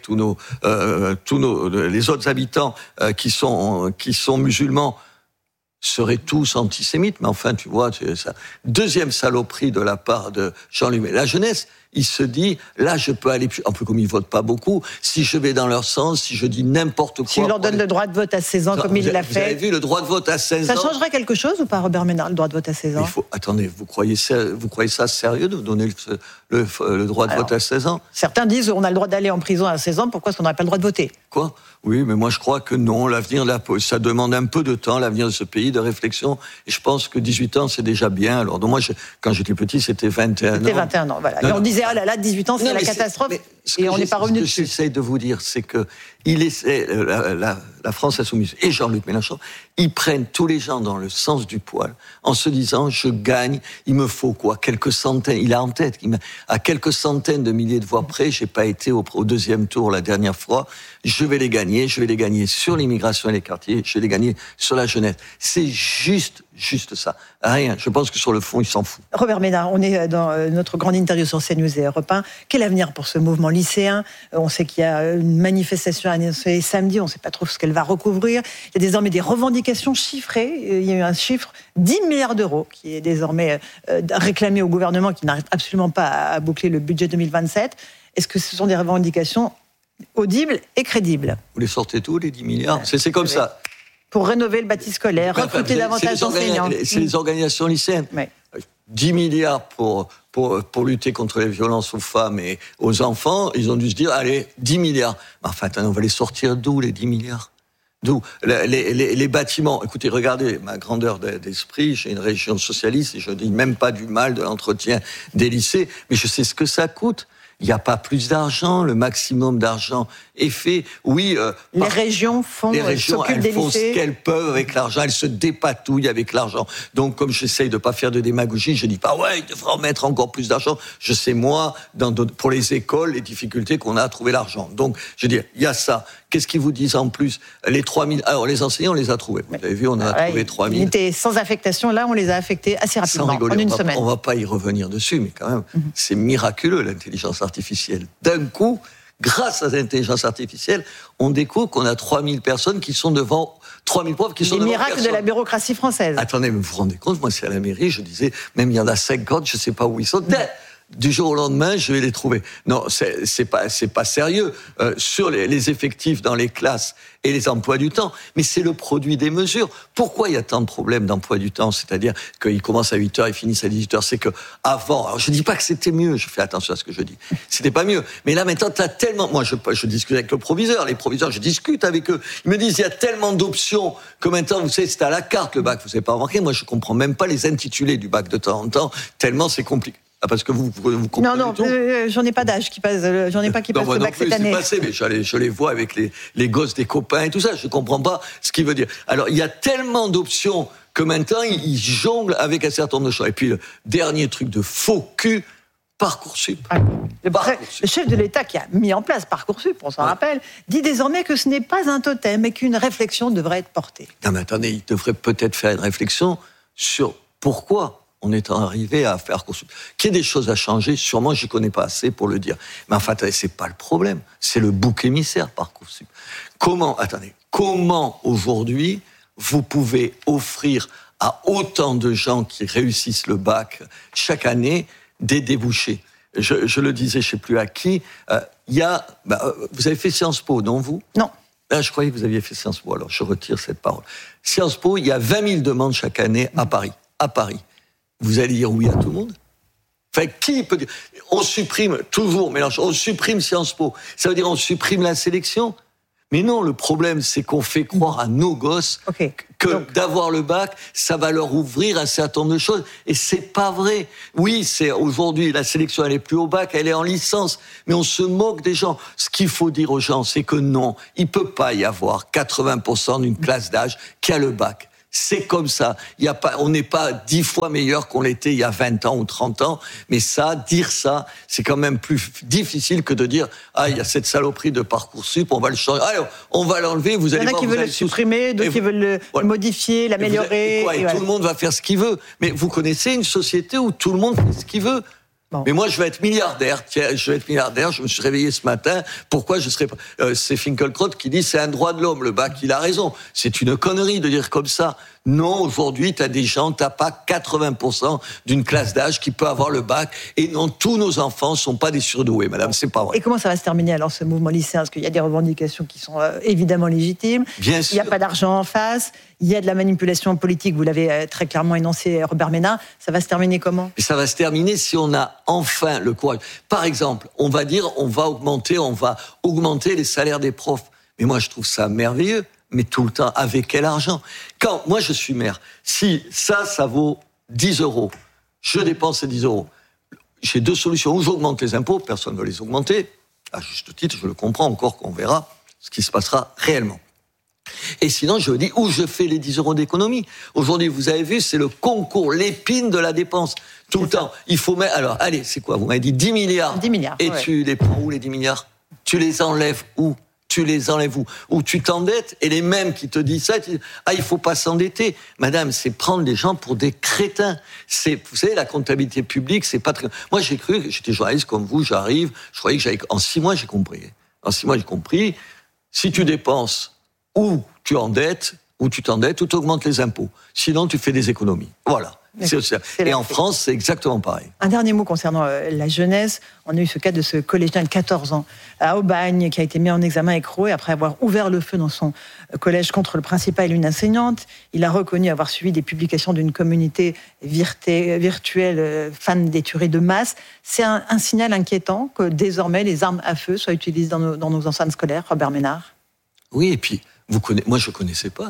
les autres habitants qui sont musulmans seraient tous antisémites. Mais enfin, tu vois, c'est ça. Deuxième saloperie de la part de Jean-Luc Mélenchon. La jeunesse, il se dit, là, je peux aller plus... Un peu comme ils votent pas beaucoup, si je vais dans leur sens, si je dis n'importe quoi... Si on leur donne le droit de vote à 16 ans, comme il l'a fait... Vous avez vu, le droit de vote à 16 ans... Ça changerait quelque chose ou pas, Robert Ménard, le droit de vote à 16 ans? Attendez, vous croyez ça sérieux de vous donner le droit de vote à 16 ans? Certains disent, on a le droit d'aller en prison à 16 ans, pourquoi est-ce qu'on n'aurait pas le droit de voter? Quoi? Oui, mais moi je crois que non, ça demande un peu de temps, l'avenir de ce pays, de réflexion, et je pense que 18 ans c'est déjà bien. Alors donc moi, quand j'étais petit, c'était 21 ans. C'était 21 ans, voilà. Et on disait, oh là là, 18 ans, c'est la catastrophe, et on n'est pas revenu dessus. Ce que j'essaie de vous dire, c'est que la France insoumise et Jean-Luc Mélenchon, ils prennent tous les gens dans le sens du poil, en se disant, je gagne, il me faut quoi? Quelques centaines, il a en tête, à quelques centaines de milliers de voix près, j'ai pas été au deuxième tour la dernière fois, je vais les gagner sur l'immigration et les quartiers, je vais les gagner sur la jeunesse. C'est juste ça. Rien. Je pense que sur le fond, il s'en fout. Robert Ménard, on est dans notre grande interview sur CNews et Europe 1. Quel avenir pour ce mouvement lycéen? On sait qu'il y a une manifestation annoncée samedi, on ne sait pas trop ce qu'elle va recouvrir. Il y a désormais des revendications chiffrées. Il y a eu un chiffre, 10 milliards d'euros, qui est désormais réclamé au gouvernement, qui n'arrive absolument pas à boucler le budget 2027. Est-ce que ce sont des revendications audibles et crédibles? Vous les sortez tous, les 10 milliards? C'est comme ça. Pour rénover le bâti scolaire, recruter davantage d'enseignants. C'est les organisations lycéennes. Oui. 10 milliards pour lutter contre les violences aux femmes et aux enfants. Ils ont dû se dire, allez, 10 milliards. Enfin, on va les sortir d'où, les 10 milliards? D'où les bâtiments. Écoutez, regardez ma grandeur d'esprit. J'ai une région socialiste et je ne dis même pas du mal de l'entretien des lycées, mais je sais ce que ça coûte. Il n'y a pas plus d'argent, le maximum d'argent est fait. Oui, les régions font ce qu'elles peuvent avec l'argent, elles se dépatouillent avec l'argent. Donc, comme j'essaye de pas faire de démagogie, je dis pas il devrait en mettre encore plus d'argent. Je sais moi, pour les écoles, les difficultés qu'on a à trouver l'argent. Donc, je veux dire, il y a ça. Qu'est-ce qu'ils vous disent en plus? Les 3 000. Alors, les enseignants, on les a trouvés. Vous avez vu, on a trouvé 3 000. Ils étaient sans affectation. Là, on les a affectés assez rapidement, en une semaine. On va pas y revenir dessus, mais quand même, c'est miraculeux, l'intelligence artificielle. D'un coup, grâce à l'intelligence artificielle, on découvre qu'on a 3 000 personnes qui sont devant 3 000 profs qui sont devant personne. Les miracles de la bureaucratie française. Attendez, mais vous vous rendez compte, moi, c'est à la mairie, je disais, même il y en a 50, je sais pas où ils sont. Du jour au lendemain, je vais les trouver. Non, c'est pas sérieux sur les effectifs dans les classes et les emplois du temps. Mais c'est le produit des mesures. Pourquoi il y a tant de problèmes d'emploi du temps? C'est-à-dire qu'ils commencent à 8h et finissent à 18h. C'est que avant, alors je dis pas que c'était mieux. Je fais attention à ce que je dis. C'était pas mieux. Mais là maintenant, t'as tellement. Moi, je discute avec le proviseur. Les proviseurs, je discute avec eux. Ils me disent il y a tellement d'options que maintenant, vous savez, c'est à la carte le bac. Vous savez pas remarqué? Moi, je comprends même pas les intitulés du bac de temps en temps. Tellement c'est compliqué. Ah, parce que vous comprenez Non, j'en ai pas d'âge qui passe, j'en ai pas qui passe le bac cette année. Passé, mais je les vois avec les gosses des copains et tout ça, je comprends pas ce qu'il veut dire. Alors, il y a tellement d'options que maintenant, ils jonglent avec un certain nombre de choses. Et puis, le dernier truc de faux cul, Parcoursup. Le chef de l'État qui a mis en place Parcoursup, on s'en rappelle, dit désormais que ce n'est pas un totem et qu'une réflexion devrait être portée. Non, mais attendez, il devrait peut-être faire une réflexion sur pourquoi on est arrivé à faire qu'il y ait des choses à changer. Sûrement, j'y connais pas assez pour le dire. Mais enfin, c'est pas le problème. C'est le bouc émissaire Parcoursup. Comment aujourd'hui vous pouvez offrir à autant de gens qui réussissent le bac chaque année des débouchés? Je le disais, je sais plus à qui. Vous avez fait Sciences Po, non vous? Non. Je croyais que vous aviez fait Sciences Po, alors je retire cette parole. Sciences Po, il y a 20 000 demandes chaque année à Paris. À Paris. Vous allez dire oui à tout le monde? Enfin, qui peut dire? On supprime, toujours Mélenchon, on supprime Sciences Po. Ça veut dire on supprime la sélection? Mais non, le problème, c'est qu'on fait croire à nos gosses que d'avoir le bac, ça va leur ouvrir un certain nombre de choses. Et c'est pas vrai. Oui, aujourd'hui, la sélection, elle est plus au bac, elle est en licence. Mais on se moque des gens. Ce qu'il faut dire aux gens, c'est que non, il peut pas y avoir 80% d'une classe d'âge qui a le bac. C'est comme ça. On n'est pas 10 fois meilleur qu'on l'était il y a 20 ans ou 30 ans. Mais dire ça, c'est quand même plus difficile que de dire, il y a cette saloperie de Parcoursup, on va le changer. Alors, on va l'enlever, vous allez voir. Il y en a qui veulent le supprimer, d'autres qui veulent le modifier, l'améliorer. Et tout le monde va faire ce qu'il veue. Mais vous connaissez une société où tout le monde fait ce qu'il veut. Bon. Mais moi, je vais être milliardaire. Tiens, je me suis réveillé ce matin. Pourquoi je serais pas... c'est Finkielkraut qui dit c'est un droit de l'homme, le bac. Il a raison. C'est une connerie de dire comme ça. Non, aujourd'hui, t'as pas 80% d'une classe d'âge qui peut avoir le bac. Et non, tous nos enfants sont pas des surdoués, madame. C'est pas vrai. Et comment ça va se terminer alors, ce mouvement lycéen? Parce qu'il y a des revendications qui sont évidemment légitimes. Bien sûr. Il n'y a pas d'argent en face. Il y a de la manipulation politique. Vous l'avez très clairement énoncé, Robert Ménard. Ça va se terminer comment? Et ça va se terminer si on a enfin le courage. Par exemple, on va dire, on va augmenter les salaires des profs. Mais moi, je trouve ça merveilleux. Mais tout le temps, avec quel argent? Quand moi je suis maire, si ça vaut 10 €, je dépense ces 10 €. J'ai deux solutions. Ou j'augmente les impôts, personne ne veut les augmenter. À juste titre, je le comprends encore qu'on verra ce qui se passera réellement. Et sinon, je dis où je fais les 10 € d'économie. Aujourd'hui, vous avez vu, c'est le concours, l'épine de la dépense. Tout le temps. Il faut mettre. Alors, allez, c'est quoi? Vous m'avez dit 10 milliards. 10 milliards. Et tu les prends où, les 10 milliards? Tu les enlèves où? Ou tu t'endettes, et les mêmes qui te disent ça, tu dis, il faut pas s'endetter. Madame, c'est prendre les gens pour des crétins. Vous savez, la comptabilité publique, c'est pas très... Moi, j'ai cru, j'étais journaliste comme vous, je croyais que en 6 mois, j'ai compris. Si tu dépenses, ou tu t'endettes, ou tu augmentes les impôts. Sinon, tu fais des économies. Voilà. Et en France, c'est exactement pareil. Un dernier mot concernant la jeunesse. On a eu ce cas de ce collégien de 14 ans à Aubagne qui a été mis en examen écroué après avoir ouvert le feu dans son collège contre le principal et une enseignante. Il a reconnu avoir suivi des publications d'une communauté virtuelle fan des tueries de masse. C'est un signal inquiétant que désormais les armes à feu soient utilisées dans nos enceintes scolaires. Robert Ménard. Oui, et puis moi je connaissais pas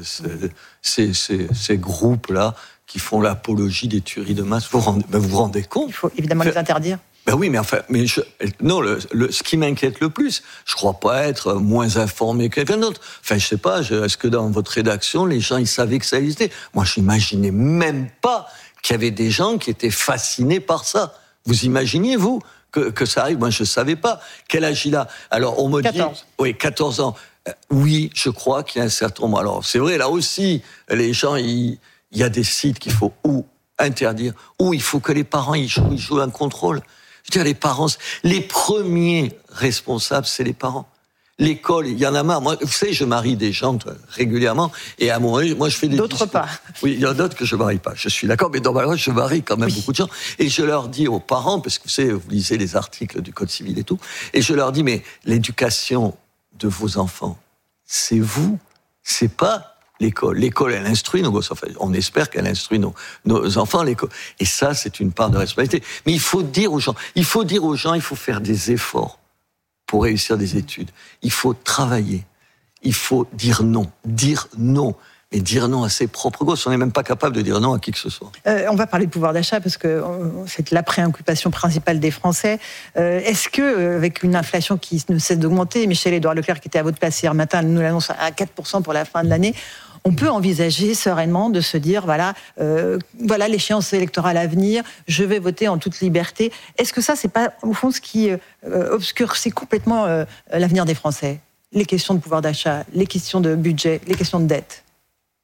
ces groupes-là qui font l'apologie des tueries de masse. Vous vous rendez compte? Il faut évidemment les interdire. Ben oui, mais ce qui m'inquiète le plus, je crois pas être moins informé que quelqu'un d'autre. Enfin, je sais pas, est-ce que dans votre rédaction, les gens, ils savaient que ça existait? Moi, j'imaginais même pas qu'il y avait des gens qui étaient fascinés par ça. Vous imaginiez, vous, que ça arrive? Moi, je savais pas. Quel âge il a? Alors, on me 14. dit... Oui, 14 ans. Oui, je crois qu'il y a un certain nombre. Alors, c'est vrai, là aussi, les gens, il y a des sites qu'il faut interdire, ou il faut que les parents ils jouent un contrôle. Je veux dire, les parents, les premiers responsables, c'est les parents. L'école, il y en a marre. Moi, vous savez, je marie des gens régulièrement, et à mon âge, moi, je fais des d'autres pas. Oui, il y en a d'autres que je marie pas. Je suis d'accord, mais dans ma vie, je marie quand même beaucoup de gens, et je leur dis aux parents, parce que vous savez, vous lisez les articles du Code civil et tout, et je leur dis, mais l'éducation de vos enfants, c'est vous, c'est pas l'école. L'école, elle instruit nos gosses. Enfin, on espère qu'elle instruit nos enfants à l'école. Et ça, c'est une part de responsabilité. Mais il faut dire aux gens, il faut faire des efforts pour réussir des études. Il faut travailler. Il faut dire non. Mais dire non à ses propres gosses. On n'est même pas capable de dire non à qui que ce soit. On va parler de pouvoir d'achat parce que c'est la préoccupation principale des Français. Est-ce que, avec une inflation qui ne cesse d'augmenter, Michel-Édouard Leclerc, qui était à votre place hier matin, nous l'annonce à 4% pour la fin de l'année, on peut envisager sereinement de se dire, voilà l'échéance électorale à venir, je vais voter en toute liberté. Est-ce que ça, c'est pas, au fond, ce qui obscurcit complètement l'avenir des Français? Les questions de pouvoir d'achat, les questions de budget, les questions de dette.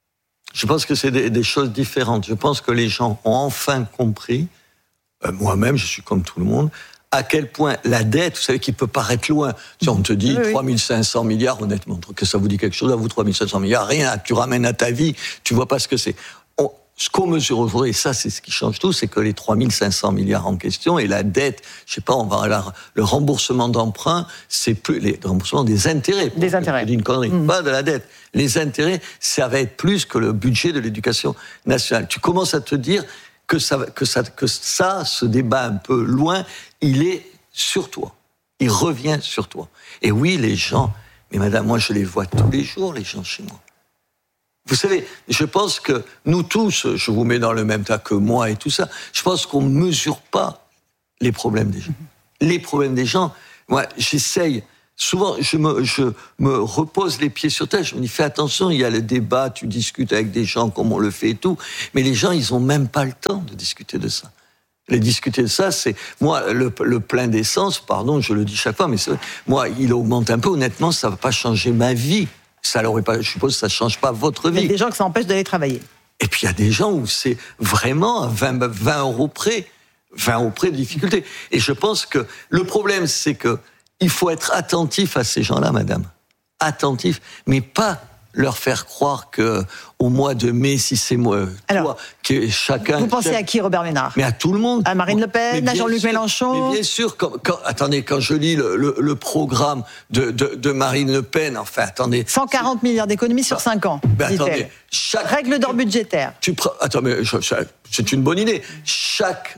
Je pense que c'est des choses différentes. Je pense que les gens ont enfin compris, moi-même, je suis comme tout le monde, à quel point la dette, vous savez, qui peut paraître loin. Si on te dit 3500 milliards, honnêtement, que ça vous dit quelque chose, à vous, 3500 milliards, rien, tu ramènes à ta vie, tu vois pas ce que c'est. Ce qu'on mesure aujourd'hui, et ça c'est ce qui change tout, c'est que les 3500 milliards en question et la dette, je sais pas, le remboursement d'emprunt, c'est plus le remboursement des intérêts. Des intérêts. Je dis une connerie, pas de la dette. Les intérêts, ça va être plus que le budget de l'éducation nationale. Tu commences à te dire que ce débat un peu loin, il est sur toi. Il revient sur toi. Et oui, les gens, mais madame, moi je les vois tous les jours, les gens chez moi. Vous savez, je pense que nous tous, je vous mets dans le même tas que moi et tout ça, je pense qu'on ne mesure pas les problèmes des gens. Les problèmes des gens, moi, j'essaye, souvent, je me repose les pieds sur terre, je me dis, fais attention, il y a le débat, tu discutes avec des gens comme on le fait et tout, mais les gens, ils n'ont même pas le temps de discuter de ça. Discuter de ça, c'est... Moi, le plein d'essence, pardon, je le dis chaque fois, mais c'est vrai, moi, il augmente un peu, honnêtement, ça ne va pas changer ma vie. Ça l'aurait pas, je suppose que ça ne change pas votre vie. Il y a des gens que ça empêche d'aller travailler. Et puis il y a des gens où c'est vraiment à 20 euros près. 20 euros près de difficulté. Et je pense que le problème, c'est que il faut être attentif à ces gens-là, madame. Attentif, mais pas leur faire croire que au mois de mai, si c'est moi, toi, que chacun... Vous pensez à qui, Robert Ménard ? Mais à tout le monde. À Marine Le Pen, à Jean-Luc Mélenchon. Mais bien sûr, attendez, quand je lis le programme de Marine Le Pen, enfin, attendez... 140 milliards d'économies sur 5 ans, dit-elle. Règle d'or budgétaire. Attends, mais c'est une bonne idée. Chaque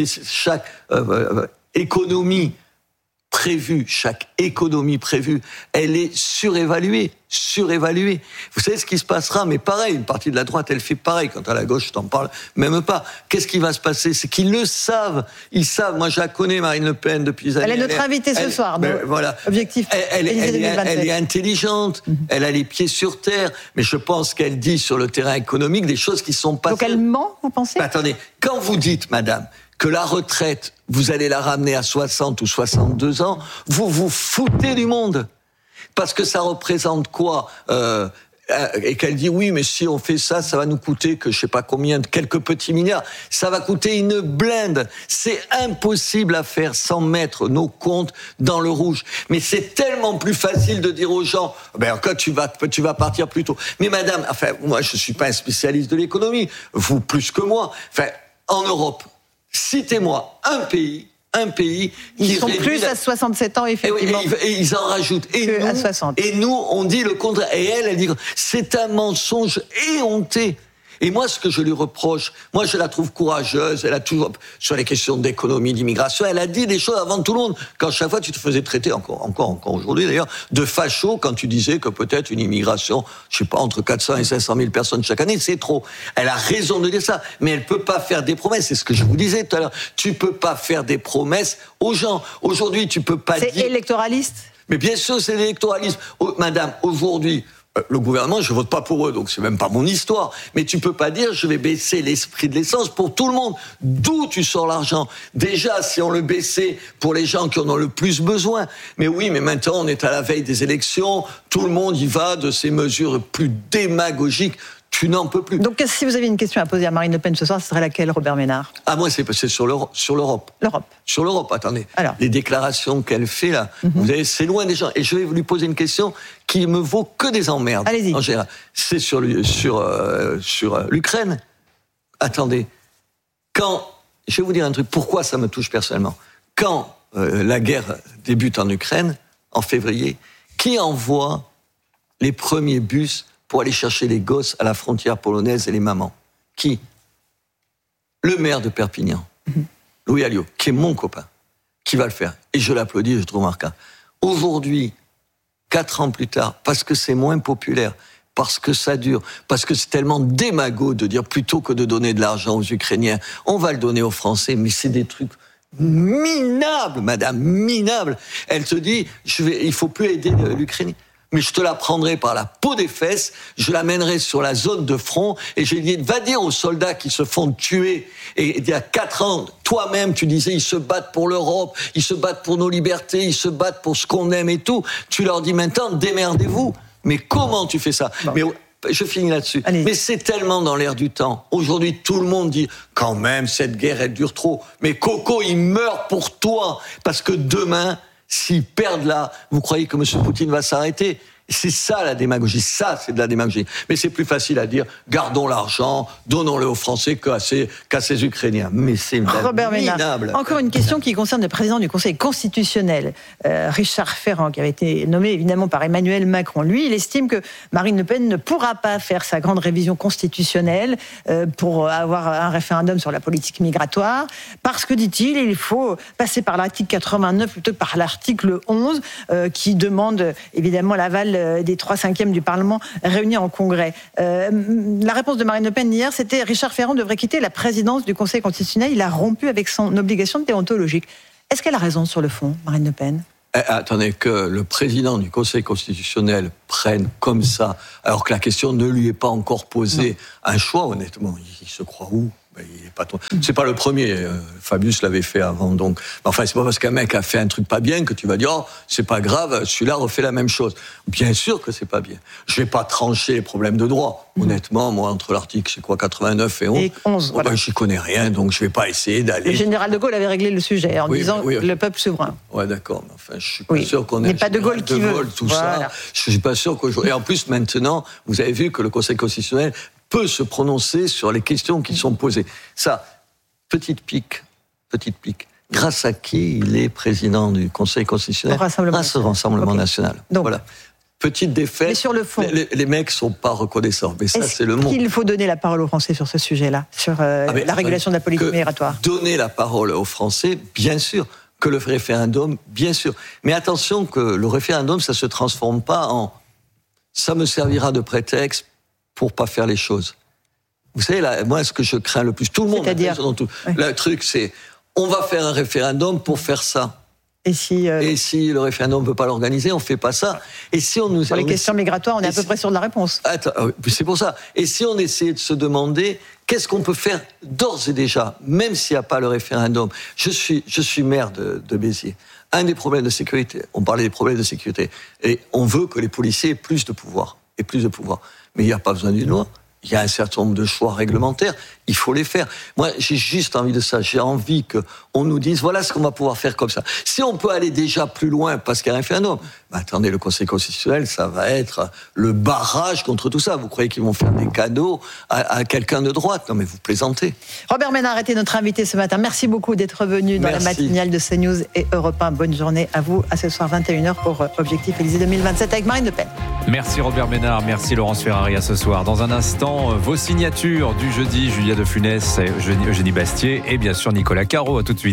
économie prévue, elle est surévaluée. Vous savez ce qui se passera, mais pareil, une partie de la droite, elle fait pareil. Quant à la gauche, je t'en parle même pas. Qu'est-ce qui va se passer ? C'est qu'ils le savent. Ils savent. Moi, je la connais, Marine Le Pen, depuis des années. Elle est notre invitée ce soir. Voilà. Objectif. Elle est intelligente. Elle a les pieds sur terre. Mais je pense qu'elle dit sur le terrain économique des choses qui sont pas... Donc elle ment, vous pensez ? Attendez, quand vous dites, madame, que la retraite, vous allez la ramener à 60 ou 62 ans, vous vous foutez du monde. Parce que ça représente quoi et qu'elle dit oui, mais si on fait ça, ça va nous coûter que je sais pas combien, quelques petits milliards. Ça va coûter une blinde. C'est impossible à faire sans mettre nos comptes dans le rouge. Mais c'est tellement plus facile de dire aux gens, ben quand tu vas partir plus tôt. Mais madame, enfin moi je suis pas un spécialiste de l'économie, vous plus que moi. Enfin en Europe, citez-moi un pays ils sont plus à 67 ans, effectivement. Et ils en rajoutent. À 60. Et nous, on dit le contraire. Et elle dit, c'est un mensonge éhonté. Et moi, ce que je lui reproche, moi, je la trouve courageuse. Elle a toujours, sur les questions d'économie, d'immigration, elle a dit des choses avant tout le monde. Quand chaque fois, tu te faisais traiter, encore aujourd'hui d'ailleurs, de facho quand tu disais que peut-être une immigration, je sais pas, entre 400 et 500 000 personnes chaque année, c'est trop. Elle a raison de dire ça. Mais elle peut pas faire des promesses. C'est ce que je vous disais tout à l'heure. Tu peux pas faire des promesses aux gens. Aujourd'hui, tu peux pas dire... C'est électoraliste? Mais bien sûr, c'est l'électoralisme. Madame, aujourd'hui... Le gouvernement, je vote pas pour eux, donc c'est même pas mon histoire. Mais tu peux pas dire, je vais baisser les prix de l'essence pour tout le monde. D'où tu sors l'argent? Déjà, si on le baissait pour les gens qui en ont le plus besoin. Mais oui, mais maintenant, on est à la veille des élections. Tout le monde y va de ces mesures plus démagogiques. Tu n'en peux plus. Donc, si vous avez une question à poser à Marine Le Pen ce soir, ce serait laquelle, Robert Ménard? Ah, moi, c'est sur l'Europe. Sur l'Europe, attendez. Alors. Les déclarations qu'elle fait, là, vous savez, c'est loin des gens. Et je vais lui poser une question qui me vaut que des emmerdes. Allez-y. En général. C'est sur l'Ukraine. Attendez. Je vais vous dire un truc, pourquoi ça me touche personnellement. Quand la guerre débute en Ukraine, en février, qui envoie les premiers bus pour aller chercher les gosses à la frontière polonaise et les mamans? Qui? Le maire de Perpignan, Louis Alliot, qui est mon copain, qui va le faire. Et je l'applaudis, je trouve remarquable. Aujourd'hui, 4 ans plus tard, parce que c'est moins populaire, parce que ça dure, parce que c'est tellement démago de dire plutôt que de donner de l'argent aux Ukrainiens, on va le donner aux Français, mais c'est des trucs minables, madame, minables. Elle te dit, il faut plus aider l'Ukraine. Mais je te la prendrai par la peau des fesses, je l'amènerai sur la zone de front, et je lui dis, va dire aux soldats qui se font tuer, et il y a 4 ans, toi-même, tu disais, ils se battent pour l'Europe, ils se battent pour nos libertés, ils se battent pour ce qu'on aime et tout. Tu leur dis maintenant, démerdez-vous. Mais comment tu fais ça? Mais Je finis là-dessus. Allez. Mais c'est tellement dans l'air du temps. Aujourd'hui, tout le monde dit, quand même, cette guerre, elle dure trop. Mais Coco, il meurt pour toi. Parce que demain, s'ils perdent là, vous croyez que M. Poutine va s'arrêter ? C'est ça la démagogie, ça c'est de la démagogie. Mais c'est plus facile à dire, gardons l'argent, donnons-le aux Français qu'à ces Ukrainiens. Mais c'est Robert Ménard, minable. encore une question qui concerne le président du Conseil constitutionnel, Richard Ferrand, qui avait été nommé évidemment par Emmanuel Macron. Lui, il estime que Marine Le Pen ne pourra pas faire sa grande révision constitutionnelle pour avoir un référendum sur la politique migratoire, parce que, dit-il, il faut passer par l'article 89 plutôt que par l'article 11, qui demande évidemment l'aval des 3/5 du Parlement réunis en congrès. La réponse de Marine Le Pen hier, c'était Richard Ferrand devrait quitter la présidence du Conseil constitutionnel. Il a rompu avec son obligation déontologique. Est-ce qu'elle a raison sur le fond, Marine Le Pen ? Attendez, que le président du Conseil constitutionnel prenne comme ça, alors que la question ne lui est pas encore posée, un choix, honnêtement, il se croit où ? Il est pas c'est pas le premier, Fabius l'avait fait avant, donc. Enfin, c'est pas parce qu'un mec a fait un truc pas bien que tu vas dire, oh, c'est pas grave, celui-là refait la même chose. Bien sûr que c'est pas bien. Je vais pas trancher les problèmes de droit. Honnêtement, moi, entre l'article, c'est quoi, 89 et 11, voilà. J'y connais rien, donc je vais pas essayer d'aller. Le général de Gaulle avait réglé le sujet en disant le peuple souverain. Ouais, d'accord, mais enfin, je suis pas sûr qu'on ait. Mais pas de Gaulle qui veut. Tout ça. Je suis pas sûr qu'aujourd'hui. Et en plus, maintenant, vous avez vu que le Conseil constitutionnel peut se prononcer sur les questions qui sont posées. Ça, petite pique. Grâce à qui il est président du Conseil constitutionnel ? Grâce au Rassemblement national. Donc, voilà. Petite défaite. Mais sur le fond, les mecs sont pas reconnaissants. Mais ça, c'est le mot. Il faut donner la parole aux Français sur ce sujet-là, sur la régulation de la politique migratoire. Donner la parole aux Français, bien sûr. Que le référendum, bien sûr. Mais attention que le référendum, ça se transforme pas en ça me servira de prétexte pour pas faire les choses. Vous savez, là, moi, ce que je crains le plus, tout le monde, le truc, c'est, on va faire un référendum pour faire ça. Et si le référendum ne peut pas l'organiser, on fait pas ça. Et si on nous sur les questions migratoires, on est à peu près sûr de la réponse. Attends, c'est pour ça. Et si on essayait de se demander qu'est-ce qu'on peut faire d'ores et déjà, même s'il n'y a pas le référendum. Je suis maire de Béziers. Un des problèmes de sécurité, on parlait des problèmes de sécurité, et on veut que les policiers aient plus de pouvoir. Mais il n'y a pas besoin d'une loi. Il y a un certain nombre de choix réglementaires, il faut les faire. Moi, j'ai juste envie de ça. J'ai envie qu'on nous dise, voilà ce qu'on va pouvoir faire comme ça. Si on peut aller déjà plus loin parce qu'il y a un référendum, attendez, le Conseil constitutionnel, ça va être le barrage contre tout ça. Vous croyez qu'ils vont faire des cadeaux à quelqu'un de droite ? Non, mais vous plaisantez. Robert Ménard était notre invité ce matin. Merci beaucoup d'être venu dans la matinale de CNews et Europe 1. Bonne journée à vous. À ce soir, 21h pour Objectif Élysée 2027 avec Marine Le Pen. Merci Robert Ménard, merci Laurence Ferrari. À ce soir. Dans un instant, vos signatures du jeudi, Julia de Funès, Eugénie Bastier et bien sûr Nicolas Caro. À tout de suite.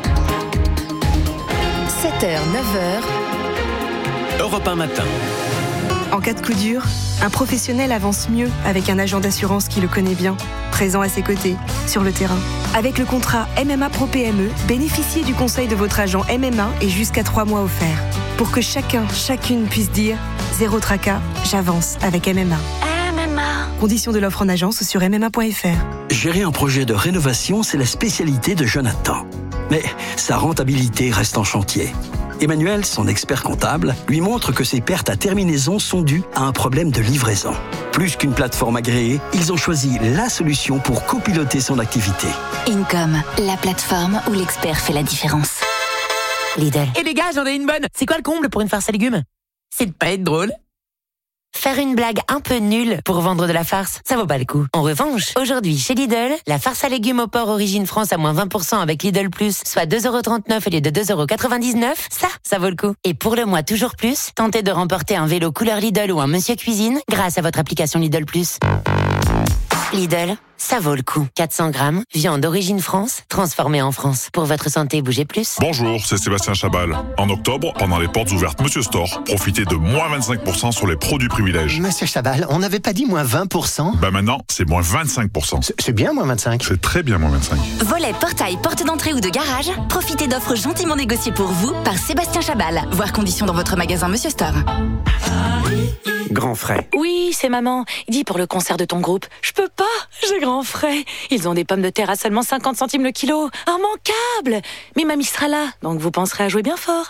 7h, 9h. Europe 1 matin. En cas de coup dur, un professionnel avance mieux avec un agent d'assurance qui le connaît bien, présent à ses côtés, sur le terrain. Avec le contrat MMA Pro PME, bénéficiez du conseil de votre agent MMA et jusqu'à 3 mois offerts. Pour que chacune puisse dire « Zéro tracas, j'avance avec MMA ». Conditions de l'offre en agence sur mma.fr. Gérer un projet de rénovation, c'est la spécialité de Jonathan. Mais sa rentabilité reste en chantier. Emmanuel, son expert comptable, lui montre que ses pertes à terminaison sont dues à un problème de livraison. Plus qu'une plateforme agréée, ils ont choisi la solution pour copiloter son activité. Income, la plateforme où l'expert fait la différence. Lidl. Et les gars, j'en ai une bonne. C'est quoi le comble pour une farce à légumes ? C'est de pas être drôle. Faire une blague un peu nulle pour vendre de la farce, ça vaut pas le coup. En revanche, aujourd'hui chez Lidl, la farce à légumes au porc Origine France à moins 20% avec Lidl Plus, soit 2,39€ au lieu de 2,99€, ça vaut le coup. Et pour le mois toujours plus, tentez de remporter un vélo couleur Lidl ou un Monsieur Cuisine grâce à votre application Lidl Plus. Lidl, ça vaut le coup. 400 grammes, viande d'origine France, transformée en France. Pour votre santé, bougez plus. Bonjour, c'est Sébastien Chabal. En octobre, pendant les portes ouvertes Monsieur Store, profitez de moins 25% sur les produits privilèges. Monsieur Chabal, on n'avait pas dit moins 20%? Maintenant, c'est moins 25%. C'est bien moins 25. C'est très bien moins 25. Volet, portail, porte d'entrée ou de garage, profitez d'offres gentiment négociées pour vous par Sébastien Chabal. Voir conditions dans votre magasin Monsieur Store. Grand frais. Oui, c'est maman. Dis pour le concert de ton groupe. Je peux pas, j'ai grand frais. Ils ont des pommes de terre à seulement 50 centimes le kilo. Immanquable. Mais mamie sera là, donc vous penserez à jouer bien fort, hein ?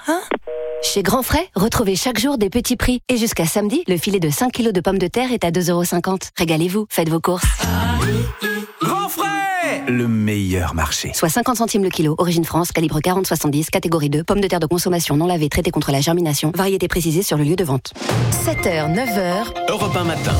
Chez Grand Frais, retrouvez chaque jour des petits prix. Et jusqu'à samedi, le filet de 5 kilos de pommes de terre est à 2,50 €. Régalez-vous, faites vos courses. Grand Frais, le meilleur marché. Soit 50 centimes le kilo. Origine France, calibre 40-70, catégorie 2. Pommes de terre de consommation non lavées, traitées contre la germination. Variété précisée sur le lieu de vente. 7h, 9h. Europe 1 matin.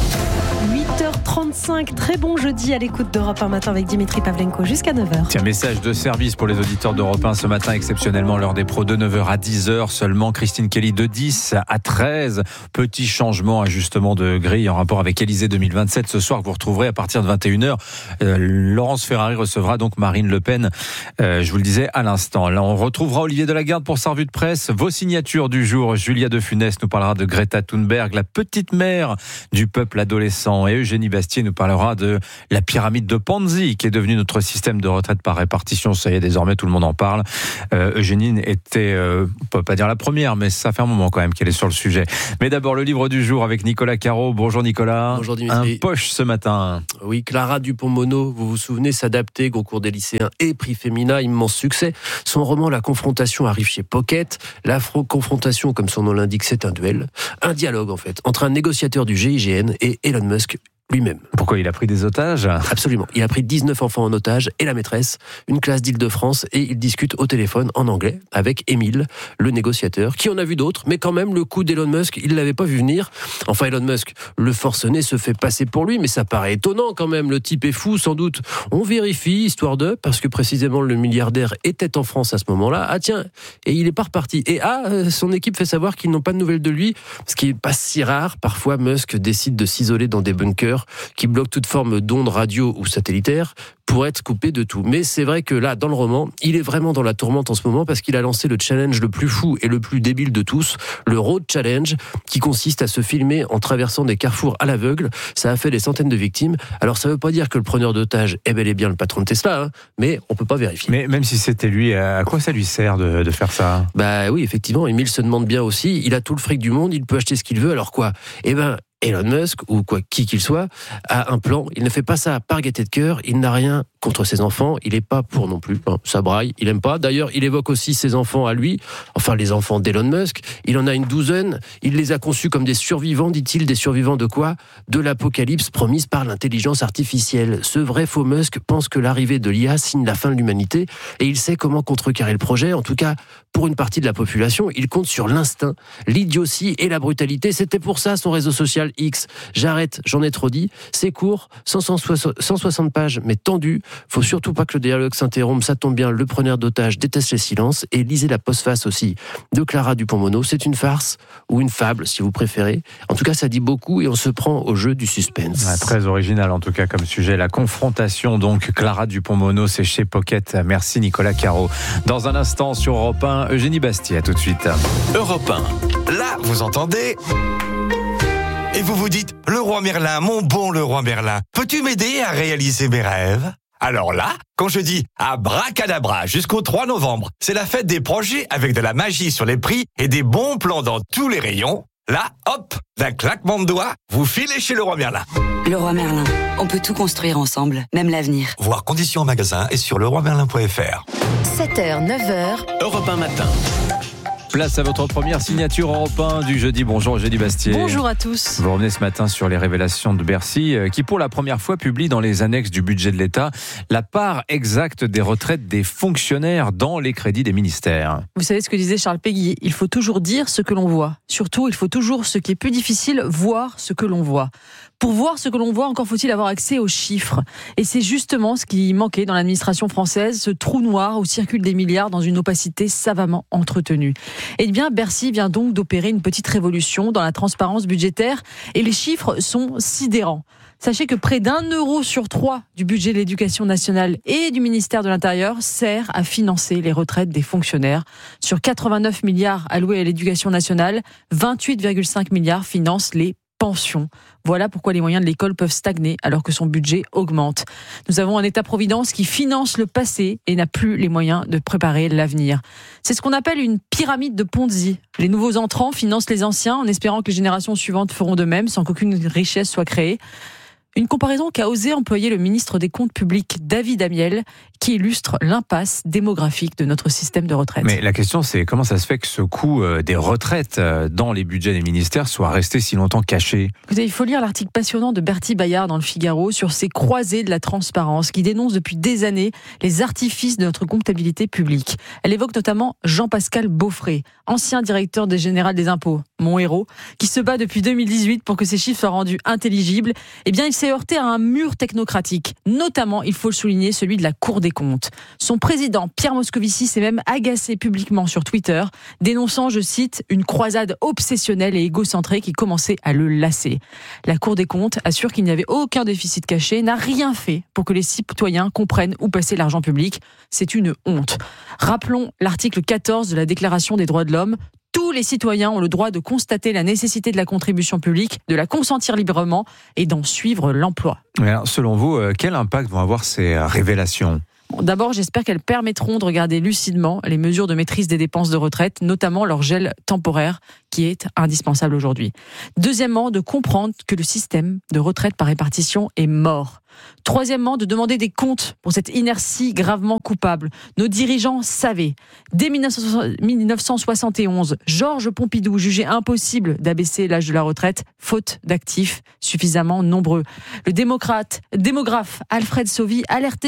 8h35, très bon jeudi à l'écoute d'Europe 1 matin avec Dimitri Pavlenko jusqu'à 9h. Tiens, message de service pour les auditeurs d'Europe 1 ce matin, exceptionnellement l'heure des pros de 9h à 10h seulement. Christine Kelly de 10 à 13. Petit changement, ajustement de grille en rapport avec Élysée 2027. Ce soir, vous retrouverez à partir de 21h. Laurence Ferrari recevra donc Marine Le Pen. Je vous le disais à l'instant. Là, on retrouvera Olivier Delagarde pour sa revue de presse. Vos signatures du jour. Julia de Funès nous parlera de Greta Thunberg, la petite mère du peuple adolescent. Et Eugénie Bastier nous parlera de la pyramide de Ponzi qui est devenue notre système de retraite par répartition. Ça y est, désormais, tout le monde en parle. Eugénie était, on peut pas dire la première, mais ça fait un moment quand même qu'elle est sur le sujet. Mais d'abord, le livre du jour avec Nicolas Caro. Bonjour Nicolas. Bonjour Dimitri. Un poche ce matin. Oui, Clara Dupont-Mono, vous vous souvenez, s'adapter, concours des lycéens et prix Femina, immense succès. Son roman La Confrontation arrive chez Pocket. L'Afro-Confrontation, comme son nom l'indique, c'est un duel. Un dialogue en fait, entre un négociateur du GIGN et Elon Musk lui-même. Pourquoi il a pris des otages ? Absolument. Il a pris 19 enfants en otage et la maîtresse, une classe d'Île-de-France, et il discute au téléphone en anglais avec Émile, le négociateur, qui en a vu d'autres, mais quand même, le coup d'Elon Musk, il l'avait pas vu venir. Enfin, Elon Musk, le forcené, se fait passer pour lui, mais ça paraît étonnant quand même. Le type est fou, sans doute. On vérifie, histoire de, parce que précisément le milliardaire était en France à ce moment-là. Ah tiens, et il est pas reparti. Et son équipe fait savoir qu'ils n'ont pas de nouvelles de lui, ce qui est pas si rare. Parfois, Musk décide de s'isoler dans des bunkers qui bloque toute forme d'onde radio ou satellitaire pour être coupé de tout. Mais c'est vrai que là, dans le roman, il est vraiment dans la tourmente en ce moment parce qu'il a lancé le challenge le plus fou et le plus débile de tous, le Road Challenge, qui consiste à se filmer en traversant des carrefours à l'aveugle. Ça a fait des centaines de victimes. Alors ça veut pas dire que le preneur d'otages est bel et bien le patron de Tesla, mais on peut pas vérifier. Mais même si c'était lui, à quoi ça lui sert de faire ça ? Bah oui, effectivement, Émile se demande bien aussi, il a tout le fric du monde, il peut acheter ce qu'il veut, alors quoi ? Eh ben, Elon Musk, ou quoi qui qu'il soit, a un plan. Il ne fait pas ça par gaieté de cœur. Il n'a rien contre ses enfants. Il n'est pas pour non plus. Ça braille. Il n'aime pas. D'ailleurs, il évoque aussi ses enfants à lui. Enfin, les enfants d'Elon Musk. Il en a une douzaine. Il les a conçus comme des survivants, dit-il. Des survivants de quoi ? De l'apocalypse promise par l'intelligence artificielle. Ce vrai faux Musk pense que l'arrivée de l'IA signe la fin de l'humanité et il sait comment contrecarrer le projet. En tout cas, pour une partie de la population, il compte sur l'instinct, l'idiotie et la brutalité. C'était pour ça son réseau social X. J'arrête, j'en ai trop dit. C'est court, 160 pages, mais tendu. Faut surtout pas que le dialogue s'interrompe. Ça tombe bien, le preneur d'otages déteste les silences. Et lisez la postface aussi de Clara Dupont-Mono. C'est une farce ou une fable, si vous préférez. En tout cas, ça dit beaucoup et on se prend au jeu du suspense. Très original, en tout cas, comme sujet. La confrontation, donc, Clara Dupont-Mono, c'est chez Pocket. Merci, Nicolas Caro. Dans un instant, sur Europe 1, Eugénie Bastier. À tout de suite. Europe 1. Là, vous entendez ? Et vous vous dites, le roi Merlin, mon bon le roi Merlin, peux-tu m'aider à réaliser mes rêves ? Alors là, quand je dis abracadabra jusqu'au 3 novembre, c'est la fête des projets avec de la magie sur les prix et des bons plans dans tous les rayons. Là, hop, d'un claquement de doigts, vous filez chez le roi Merlin. Le roi Merlin, on peut tout construire ensemble, même l'avenir. Voir conditions en magasin et sur leroimerlin.fr. 7h, 9h. Europe 1 matin. Place à votre première signature Europe 1 du jeudi. Bonjour Eugénie Bastier. Bonjour à tous. Vous revenez ce matin sur les révélations de Bercy qui pour la première fois publie dans les annexes du budget de l'État la part exacte des retraites des fonctionnaires dans les crédits des ministères. Vous savez ce que disait Charles Péguy, il faut toujours dire ce que l'on voit. Surtout, il faut toujours, ce qui est plus difficile, voir ce que l'on voit. Pour voir ce que l'on voit, encore faut-il avoir accès aux chiffres. Et c'est justement ce qui manquait dans l'administration française, ce trou noir où circulent des milliards dans une opacité savamment entretenue. Eh bien, Bercy vient donc d'opérer une petite révolution dans la transparence budgétaire et les chiffres sont sidérants. Sachez que près d'€1 sur 3 du budget de l'éducation nationale et du ministère de l'Intérieur sert à financer les retraites des fonctionnaires. Sur 89 milliards alloués à l'éducation nationale, 28,5 milliards financent les pensions. Voilà pourquoi les moyens de l'école peuvent stagner alors que son budget augmente. Nous avons un État-providence qui finance le passé et n'a plus les moyens de préparer l'avenir. C'est ce qu'on appelle une pyramide de Ponzi. Les nouveaux entrants financent les anciens en espérant que les générations suivantes feront de même sans qu'aucune richesse soit créée. Une comparaison qu'a osé employer le ministre des Comptes publics David Amiel, qui illustre l'impasse démographique de notre système de retraite. Mais la question, c'est comment ça se fait que ce coût des retraites dans les budgets des ministères soit resté si longtemps caché ? Écoutez, il faut lire l'article passionnant de Bertie Bayard dans le Figaro sur ces croisées de la transparence qui dénoncent depuis des années les artifices de notre comptabilité publique. Elle évoque notamment Jean-Pascal Beaufret, ancien directeur général des impôts, mon héros, qui se bat depuis 2018 pour que ces chiffres soient rendus intelligibles. Eh bien, il s'est heurté à un mur technocratique, notamment, il faut le souligner, celui de la Cour des comptes. Son président, Pierre Moscovici, s'est même agacé publiquement sur Twitter, dénonçant, je cite, une croisade obsessionnelle et égocentrée qui commençait à le lasser. La Cour des comptes assure qu'il n'y avait aucun déficit caché, n'a rien fait pour que les citoyens comprennent où passait l'argent public. C'est une honte. Rappelons l'article 14 de la Déclaration des droits de l'homme. Tous les citoyens ont le droit de constater la nécessité de la contribution publique, de la consentir librement et d'en suivre l'emploi. Alors, selon vous, quel impact vont avoir ces révélations ? D'abord, j'espère qu'elles permettront de regarder lucidement les mesures de maîtrise des dépenses de retraite, notamment leur gel temporaire, qui est indispensable aujourd'hui. Deuxièmement, de comprendre que le système de retraite par répartition est mort. Troisièmement, de demander des comptes pour cette inertie gravement coupable. Nos dirigeants savaient. Dès 1971, Georges Pompidou jugeait impossible d'abaisser l'âge de la retraite, faute d'actifs suffisamment nombreux. Le démographe Alfred Sauvy alertait